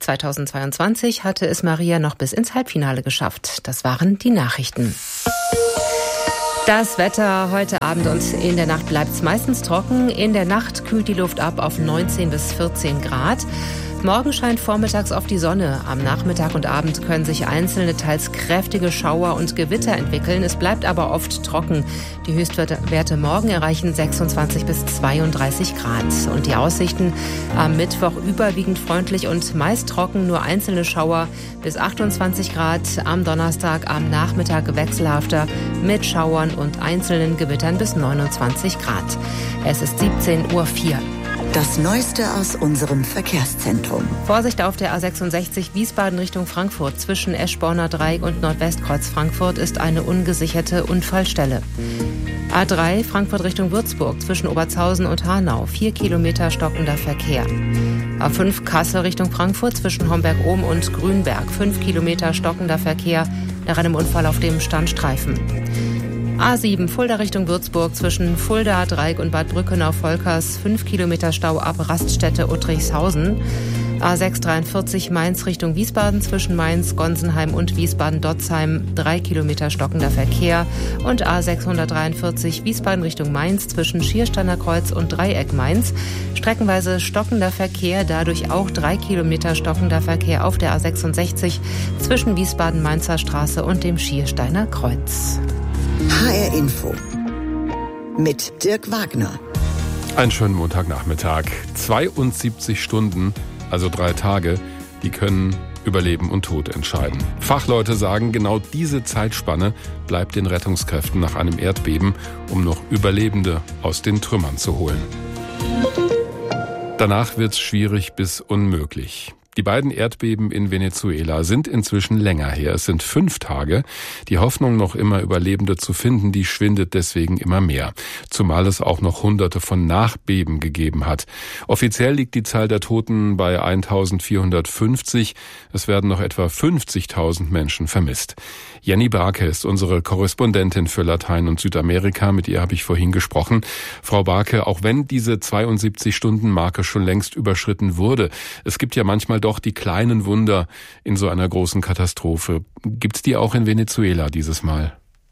2022 hatte es Maria noch bis ins Halbfinale geschafft. Das waren die Nachrichten. Das Wetter heute Abend und in der Nacht bleibt es meistens trocken. In der Nacht kühlt die Luft ab auf 19 bis 14 Grad. Morgen scheint vormittags oft die Sonne. Am Nachmittag und Abend können sich einzelne, teils kräftige Schauer und Gewitter entwickeln. Es bleibt aber oft trocken. Die Höchstwerte morgen erreichen 26 bis 32 Grad. Und die Aussichten am Mittwoch überwiegend freundlich und meist trocken, nur einzelne Schauer bis 28 Grad. Am Donnerstag am Nachmittag wechselhafter mit Schauern und einzelnen Gewittern bis 29 Grad. Es ist 17:04 Uhr. Das Neueste aus unserem Verkehrszentrum. Vorsicht auf der A66 Wiesbaden Richtung Frankfurt. Zwischen Eschborner Dreieck und Nordwestkreuz Frankfurt ist eine ungesicherte Unfallstelle. A3 Frankfurt Richtung Würzburg. Zwischen Obertshausen und Hanau. 4 Kilometer stockender Verkehr. A5 Kassel Richtung Frankfurt. Zwischen Homberg-Ohm und Grünberg. 5 Kilometer stockender Verkehr nach einem Unfall auf dem Standstreifen. A7 Fulda Richtung Würzburg zwischen Fulda, Dreieck und Bad Brückenau-Volkers 5 Kilometer Stau ab Raststätte Uttrichshausen. A6 43 Mainz Richtung Wiesbaden zwischen Mainz, Gonsenheim und Wiesbaden-Dotzheim 3 Kilometer stockender Verkehr. Und A643 Wiesbaden Richtung Mainz zwischen Schiersteiner Kreuz und Dreieck Mainz. Streckenweise stockender Verkehr, dadurch auch 3 Kilometer stockender Verkehr auf der A66 zwischen Wiesbaden-Mainzer Straße und dem Schiersteiner Kreuz. HR Info mit Dirk Wagner. Einen schönen Montagnachmittag. 72 Stunden, also 3 Tage, die können über Leben und Tod entscheiden. Fachleute sagen, genau diese Zeitspanne bleibt den Rettungskräften nach einem Erdbeben, um noch Überlebende aus den Trümmern zu holen. Danach wird's schwierig bis unmöglich. Die beiden Erdbeben in Venezuela sind inzwischen länger her. Es sind 5 Tage. Die Hoffnung, noch immer Überlebende zu finden, die schwindet deswegen immer mehr. Zumal es auch noch Hunderte von Nachbeben gegeben hat. Offiziell liegt die Zahl der Toten bei 1450. Es werden noch etwa 50.000 Menschen vermisst. Jenny Barke ist unsere Korrespondentin für Latein- und Südamerika. Mit ihr habe ich vorhin gesprochen. Frau Barke, auch wenn diese 72-Stunden-Marke schon längst überschritten wurde, es gibt ja manchmal doch die kleinen Wunder in so einer großen Katastrophe. Gibt's die auch in Venezuela dieses Mal?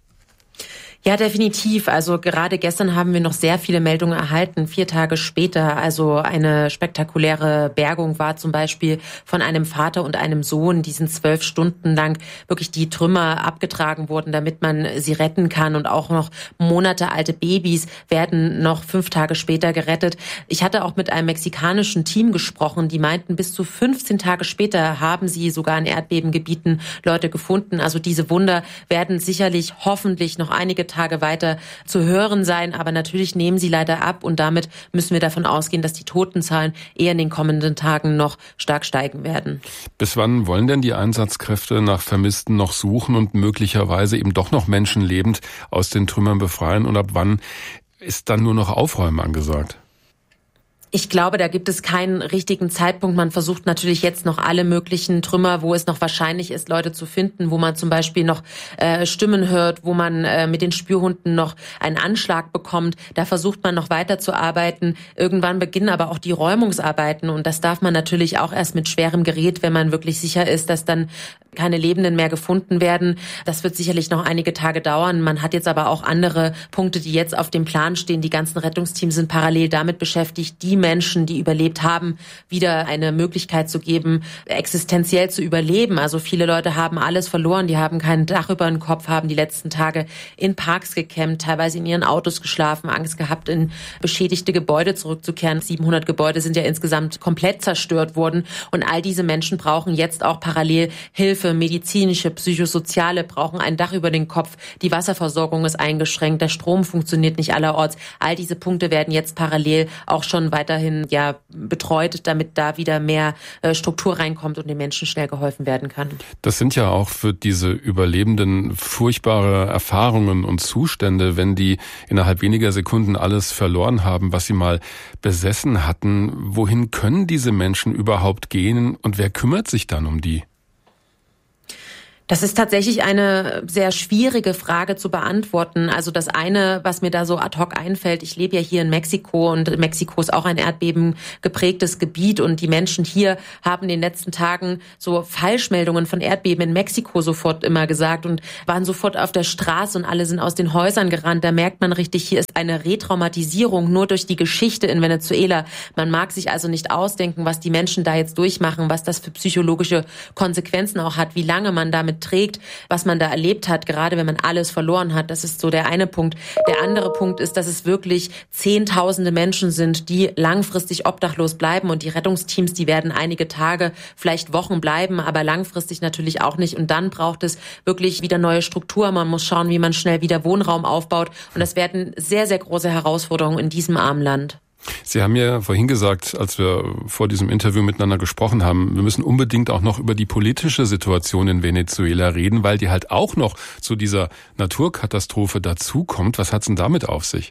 Ja, definitiv. Also gerade gestern haben wir noch sehr viele Meldungen erhalten, 4 Tage später. Also eine spektakuläre Bergung war zum Beispiel von einem Vater und einem Sohn, die sind 12 Stunden lang wirklich die Trümmer abgetragen wurden, damit man sie retten kann. Und auch noch monatealte Babys werden noch 5 Tage später gerettet. Ich hatte auch mit einem mexikanischen Team gesprochen, die meinten, bis zu 15 Tage später haben sie sogar in Erdbebengebieten Leute gefunden. Also diese Wunder werden sicherlich hoffentlich noch einige Tage weiter zu hören sein, aber natürlich nehmen sie leider ab und damit müssen wir davon ausgehen, dass die Totenzahlen eher in den kommenden Tagen noch stark steigen werden. Bis wann wollen denn die Einsatzkräfte nach Vermissten noch suchen und möglicherweise eben doch noch Menschen lebend aus den Trümmern befreien und ab wann ist dann nur noch Aufräumen angesagt? Ich glaube, da gibt es keinen richtigen Zeitpunkt. Man versucht natürlich jetzt noch alle möglichen Trümmer, wo es noch wahrscheinlich ist, Leute zu finden, wo man zum Beispiel noch Stimmen hört, wo man mit den Spürhunden noch einen Anschlag bekommt. Da versucht man noch weiterzuarbeiten. Irgendwann beginnen aber auch die Räumungsarbeiten und das darf man natürlich auch erst mit schwerem Gerät, wenn man wirklich sicher ist, dass dann keine Lebenden mehr gefunden werden. Das wird sicherlich noch einige Tage dauern. Man hat jetzt aber auch andere Punkte, die jetzt auf dem Plan stehen. Die ganzen Rettungsteams sind parallel damit beschäftigt, die die Menschen, die überlebt haben, wieder eine Möglichkeit zu geben, existenziell zu überleben. Also viele Leute haben alles verloren, die haben kein Dach über den Kopf, haben die letzten Tage in Parks gecampt, teilweise in ihren Autos geschlafen, Angst gehabt, in beschädigte Gebäude zurückzukehren. 700 Gebäude sind ja insgesamt komplett zerstört worden und all diese Menschen brauchen jetzt auch parallel Hilfe, medizinische, psychosoziale, brauchen ein Dach über den Kopf, die Wasserversorgung ist eingeschränkt, der Strom funktioniert nicht allerorts. All diese Punkte werden jetzt parallel auch schon weiterhin betreut, damit da wieder mehr Struktur reinkommt und den Menschen schnell geholfen werden kann. Das sind ja auch für diese Überlebenden furchtbare Erfahrungen und Zustände, wenn die innerhalb weniger Sekunden alles verloren haben, was sie mal besessen hatten. Wohin können diese Menschen überhaupt gehen und wer kümmert sich dann um die? Das ist tatsächlich eine sehr schwierige Frage zu beantworten. Also das eine, was mir da so ad hoc einfällt, ich lebe ja hier in Mexiko und Mexiko ist auch ein erdbebengeprägtes Gebiet und die Menschen hier haben in den letzten Tagen so Falschmeldungen von Erdbeben in Mexiko sofort immer gesagt und waren sofort auf der Straße und alle sind aus den Häusern gerannt. Da merkt man richtig, hier ist eine Retraumatisierung nur durch die Geschichte in Venezuela. Man mag sich also nicht ausdenken, was die Menschen da jetzt durchmachen, was das für psychologische Konsequenzen auch hat, wie lange man damit trägt, was man da erlebt hat, gerade wenn man alles verloren hat. Das ist so der eine Punkt. Der andere Punkt ist, dass es wirklich Zehntausende Menschen sind, die langfristig obdachlos bleiben und die Rettungsteams, die werden einige Tage, vielleicht Wochen bleiben, aber langfristig natürlich auch nicht. Und dann braucht es wirklich wieder neue Struktur. Man muss schauen, wie man schnell wieder Wohnraum aufbaut. Und das werden sehr, sehr große Herausforderungen in diesem armen Land. Sie haben ja vorhin gesagt, als wir vor diesem Interview miteinander gesprochen haben, wir müssen unbedingt auch noch über die politische Situation in Venezuela reden, weil die halt auch noch zu dieser Naturkatastrophe dazukommt. Was hat's denn damit auf sich?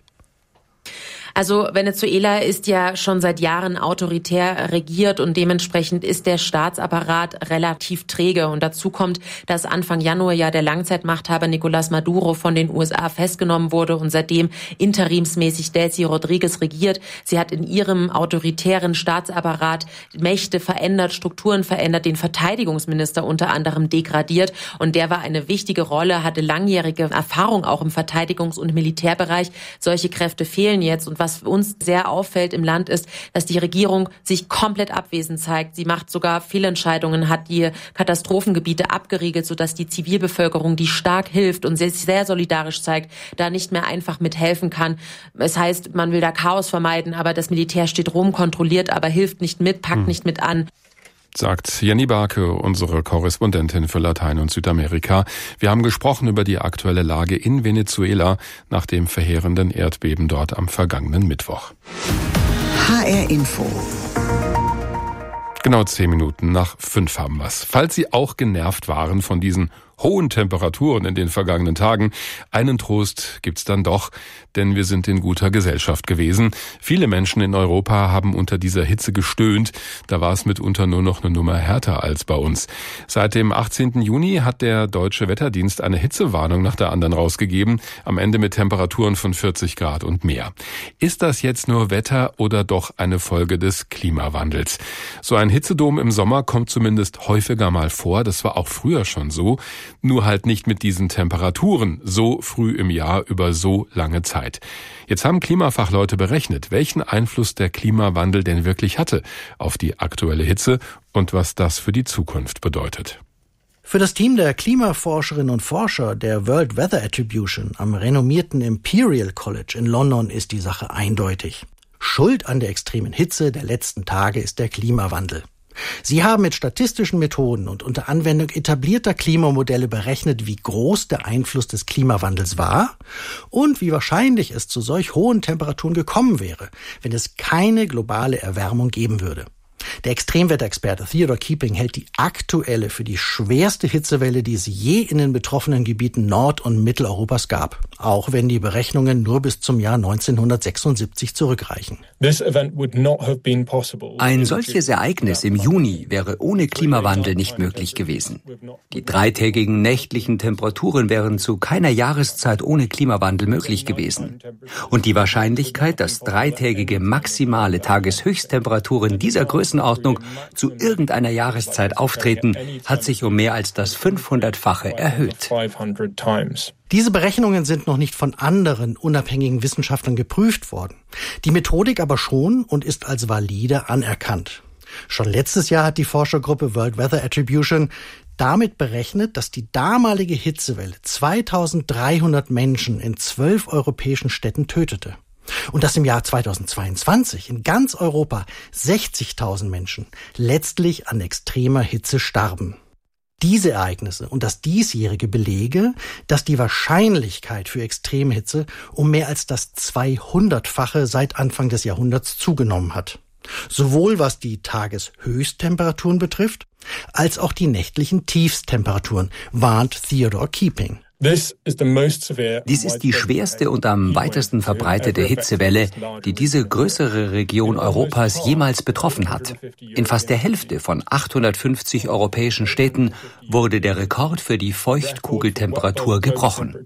Also Venezuela ist ja schon seit Jahren autoritär regiert und dementsprechend ist der Staatsapparat relativ träge. Und dazu kommt, dass Anfang Januar ja der Langzeitmachthaber Nicolás Maduro von den USA festgenommen wurde und seitdem interimsmäßig Delcy Rodríguez regiert. Sie hat in ihrem autoritären Staatsapparat Mächte verändert, Strukturen verändert, den Verteidigungsminister unter anderem degradiert. Und der war eine wichtige Rolle, hatte langjährige Erfahrung auch im Verteidigungs- und Militärbereich. Solche Kräfte fehlen jetzt. Und was uns sehr auffällt im Land ist, dass die Regierung sich komplett abwesend zeigt. Sie macht sogar Fehlentscheidungen, hat die Katastrophengebiete abgeriegelt, sodass die Zivilbevölkerung, die stark hilft und sich sehr solidarisch zeigt, da nicht mehr einfach mithelfen kann. Es heißt, man will da Chaos vermeiden, aber das Militär steht rum, kontrolliert, aber hilft nicht mit, packt nicht mit an. Sagt Jenny Barke, unsere Korrespondentin für Latein- und Südamerika. Wir haben gesprochen über die aktuelle Lage in Venezuela nach dem verheerenden Erdbeben dort am vergangenen Mittwoch. HR Info. Genau 10 Minuten nach 5 haben wir's. Falls Sie auch genervt waren von diesen hohen Temperaturen in den vergangenen Tagen, einen Trost gibt's dann doch, denn wir sind in guter Gesellschaft gewesen. Viele Menschen in Europa haben unter dieser Hitze gestöhnt, da war es mitunter nur noch eine Nummer härter als bei uns. Seit dem 18. Juni hat der Deutsche Wetterdienst eine Hitzewarnung nach der anderen rausgegeben, am Ende mit Temperaturen von 40 Grad und mehr. Ist das jetzt nur Wetter oder doch eine Folge des Klimawandels? So ein Hitzedom im Sommer kommt zumindest häufiger mal vor, das war auch früher schon so. Nur halt nicht mit diesen Temperaturen, so früh im Jahr über so lange Zeit. Jetzt haben Klimafachleute berechnet, welchen Einfluss der Klimawandel denn wirklich hatte auf die aktuelle Hitze und was das für die Zukunft bedeutet. Für das Team der Klimaforscherinnen und Forscher der World Weather Attribution am renommierten Imperial College in London ist die Sache eindeutig. Schuld an der extremen Hitze der letzten Tage ist der Klimawandel. Sie haben mit statistischen Methoden und unter Anwendung etablierter Klimamodelle berechnet, wie groß der Einfluss des Klimawandels war und wie wahrscheinlich es zu solch hohen Temperaturen gekommen wäre, wenn es keine globale Erwärmung geben würde. Der Extremwetterexperte Theodore Keeping hält die aktuelle für die schwerste Hitzewelle, die es je in den betroffenen Gebieten Nord- und Mitteleuropas gab, auch wenn die Berechnungen nur bis zum Jahr 1976 zurückreichen. Ein solches Ereignis im Juni wäre ohne Klimawandel nicht möglich gewesen. Die 3-tägigen nächtlichen Temperaturen wären zu keiner Jahreszeit ohne Klimawandel möglich gewesen. Und die Wahrscheinlichkeit, dass 3-tägige maximale Tageshöchsttemperaturen dieser Größenordnung Größenordnung zu irgendeiner Jahreszeit auftreten, hat sich um mehr als das 500-fache erhöht. Diese Berechnungen sind noch nicht von anderen unabhängigen Wissenschaftlern geprüft worden. Die Methodik aber schon und ist als valide anerkannt. Schon letztes Jahr hat die Forschergruppe World Weather Attribution damit berechnet, dass die damalige Hitzewelle 2300 Menschen in 12 europäischen Städten tötete. Und dass im Jahr 2022 in ganz Europa 60.000 Menschen letztlich an extremer Hitze starben. Diese Ereignisse und das diesjährige belege, dass die Wahrscheinlichkeit für Extremhitze um mehr als das 200-fache seit Anfang des Jahrhunderts zugenommen hat. Sowohl was die Tageshöchsttemperaturen betrifft, als auch die nächtlichen Tiefsttemperaturen, warnt Theodore Keeping. Dies ist die schwerste und am weitesten verbreitete Hitzewelle, die diese größere Region Europas jemals betroffen hat. In fast der Hälfte von 850 europäischen Städten wurde der Rekord für die Feuchtkugeltemperatur gebrochen.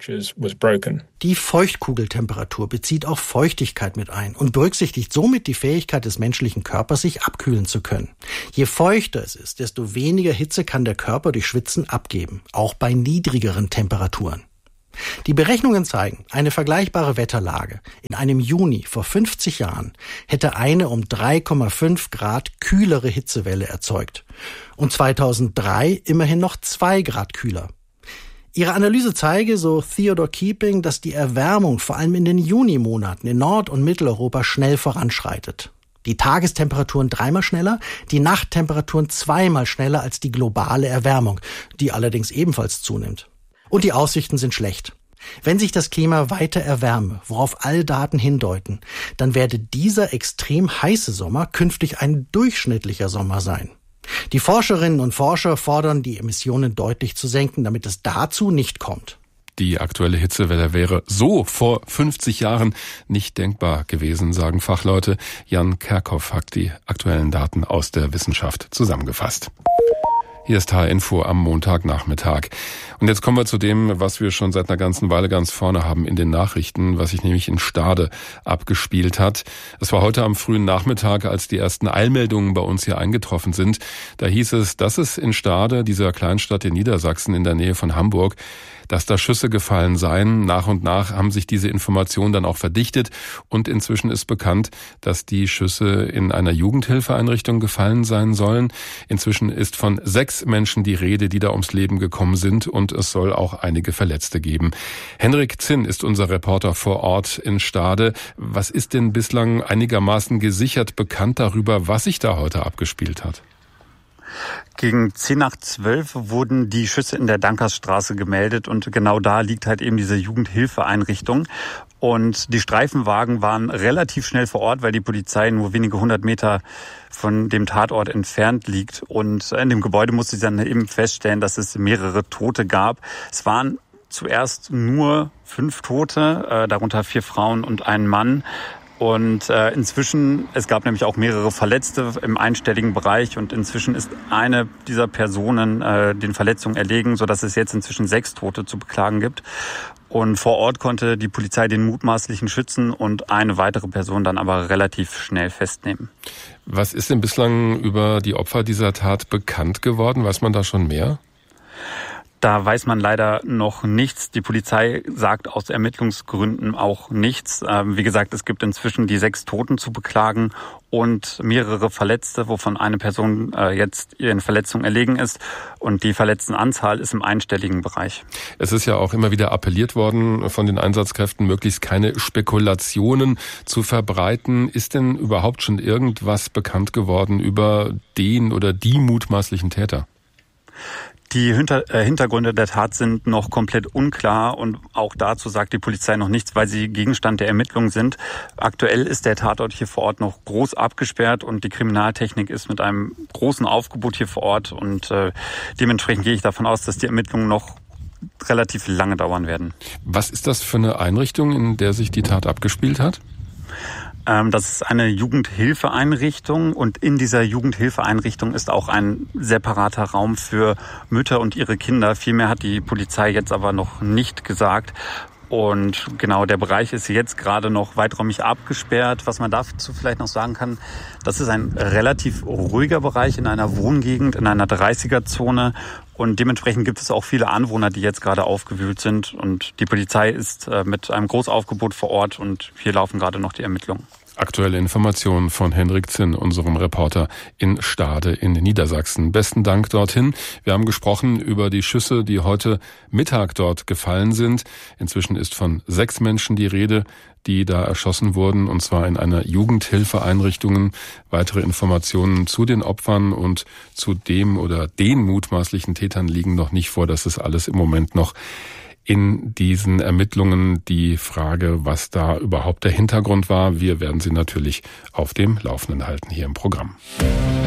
Die Feuchtkugeltemperatur bezieht auch Feuchtigkeit mit ein und berücksichtigt somit die Fähigkeit des menschlichen Körpers, sich abkühlen zu können. Je feuchter es ist, desto weniger Hitze kann der Körper durch Schwitzen abgeben, auch bei niedrigeren Temperaturen. Die Berechnungen zeigen, eine vergleichbare Wetterlage in einem Juni vor 50 Jahren hätte eine um 3,5 Grad kühlere Hitzewelle erzeugt und 2003 immerhin noch 2 Grad kühler. Ihre Analyse zeige, so Theodore Keeping, dass die Erwärmung vor allem in den Junimonaten in Nord- und Mitteleuropa schnell voranschreitet. Die Tagestemperaturen 3-mal schneller, die Nachttemperaturen 2-mal schneller als die globale Erwärmung, die allerdings ebenfalls zunimmt. Und die Aussichten sind schlecht. Wenn sich das Klima weiter erwärme, worauf alle Daten hindeuten, dann werde dieser extrem heiße Sommer künftig ein durchschnittlicher Sommer sein. Die Forscherinnen und Forscher fordern, die Emissionen deutlich zu senken, damit es dazu nicht kommt. Die aktuelle Hitzewelle wäre so vor 50 Jahren nicht denkbar gewesen, sagen Fachleute. Jan Kerkhoff hat die aktuellen Daten aus der Wissenschaft zusammengefasst. Hier ist HR-Info am Montagnachmittag. Und jetzt kommen wir zu dem, was wir schon seit einer ganzen Weile ganz vorne haben in den Nachrichten, was sich nämlich in Stade abgespielt hat. Es war heute am frühen Nachmittag, als die ersten Eilmeldungen bei uns hier eingetroffen sind. Da hieß es, dass es in Stade, dieser Kleinstadt in Niedersachsen in der Nähe von Hamburg, dass da Schüsse gefallen seien. Nach und nach haben sich diese Informationen dann auch verdichtet und inzwischen ist bekannt, dass die Schüsse in einer Jugendhilfeeinrichtung gefallen sein sollen. Inzwischen ist von 6 Menschen die Rede, die da ums Leben gekommen sind und es soll auch einige Verletzte geben. Henrik Zinn ist unser Reporter vor Ort in Stade. Was ist denn bislang einigermaßen gesichert bekannt darüber, was sich da heute abgespielt hat? Gegen 10:12 wurden die Schüsse in der Dankersstraße gemeldet und genau da liegt halt eben diese Jugendhilfeeinrichtung. Und die Streifenwagen waren relativ schnell vor Ort, weil die Polizei nur wenige 100 Meter von dem Tatort entfernt liegt. Und in dem Gebäude musste sie dann eben feststellen, dass es mehrere Tote gab. Es waren zuerst nur 5 Tote, darunter 4 Frauen und ein Mann. Und inzwischen, es gab nämlich auch mehrere Verletzte im einstelligen Bereich und inzwischen ist eine dieser Personen den Verletzungen erlegen, sodass es jetzt inzwischen 6 Tote zu beklagen gibt. Und vor Ort konnte die Polizei den mutmaßlichen Schützen und eine weitere Person dann aber relativ schnell festnehmen. Was ist denn bislang über die Opfer dieser Tat bekannt geworden? Weiß man da schon mehr? Da weiß man leider noch nichts. Die Polizei sagt aus Ermittlungsgründen auch nichts. Wie gesagt, es gibt inzwischen die 6 Toten zu beklagen und mehrere Verletzte, wovon eine Person jetzt ihren Verletzungen erlegen ist. Und die Verletztenanzahl ist im einstelligen Bereich. Es ist ja auch immer wieder appelliert worden von den Einsatzkräften, möglichst keine Spekulationen zu verbreiten. Ist denn überhaupt schon irgendwas bekannt geworden über den oder die mutmaßlichen Täter? Die Hintergründe der Tat sind noch komplett unklar und auch dazu sagt die Polizei noch nichts, weil sie Gegenstand der Ermittlungen sind. Aktuell ist der Tatort hier vor Ort noch groß abgesperrt und die Kriminaltechnik ist mit einem großen Aufgebot hier vor Ort und dementsprechend gehe ich davon aus, dass die Ermittlungen noch relativ lange dauern werden. Was ist das für eine Einrichtung, in der sich die Tat abgespielt hat? Das ist eine Jugendhilfeeinrichtung und in dieser Jugendhilfeeinrichtung ist auch ein separater Raum für Mütter und ihre Kinder. Viel mehr hat die Polizei jetzt aber noch nicht gesagt. Und genau, der Bereich ist jetzt gerade noch weiträumig abgesperrt. Was man dazu vielleicht noch sagen kann, das ist ein relativ ruhiger Bereich in einer Wohngegend, in einer 30er-Zone. Und dementsprechend gibt es auch viele Anwohner, die jetzt gerade aufgewühlt sind. Und die Polizei ist mit einem Großaufgebot vor Ort und hier laufen gerade noch die Ermittlungen. Aktuelle Informationen von Henrik Zinn, unserem Reporter in Stade in Niedersachsen. Besten Dank dorthin. Wir haben gesprochen über die Schüsse, die heute Mittag dort gefallen sind. Inzwischen ist von 6 Menschen die Rede, die da erschossen wurden, und zwar in einer Jugendhilfeeinrichtung. Weitere Informationen zu den Opfern und zu dem oder den mutmaßlichen Tätern liegen noch nicht vor. Das ist alles im Moment noch in diesen Ermittlungen die Frage, was da überhaupt der Hintergrund war. Wir werden Sie natürlich auf dem Laufenden halten hier im Programm.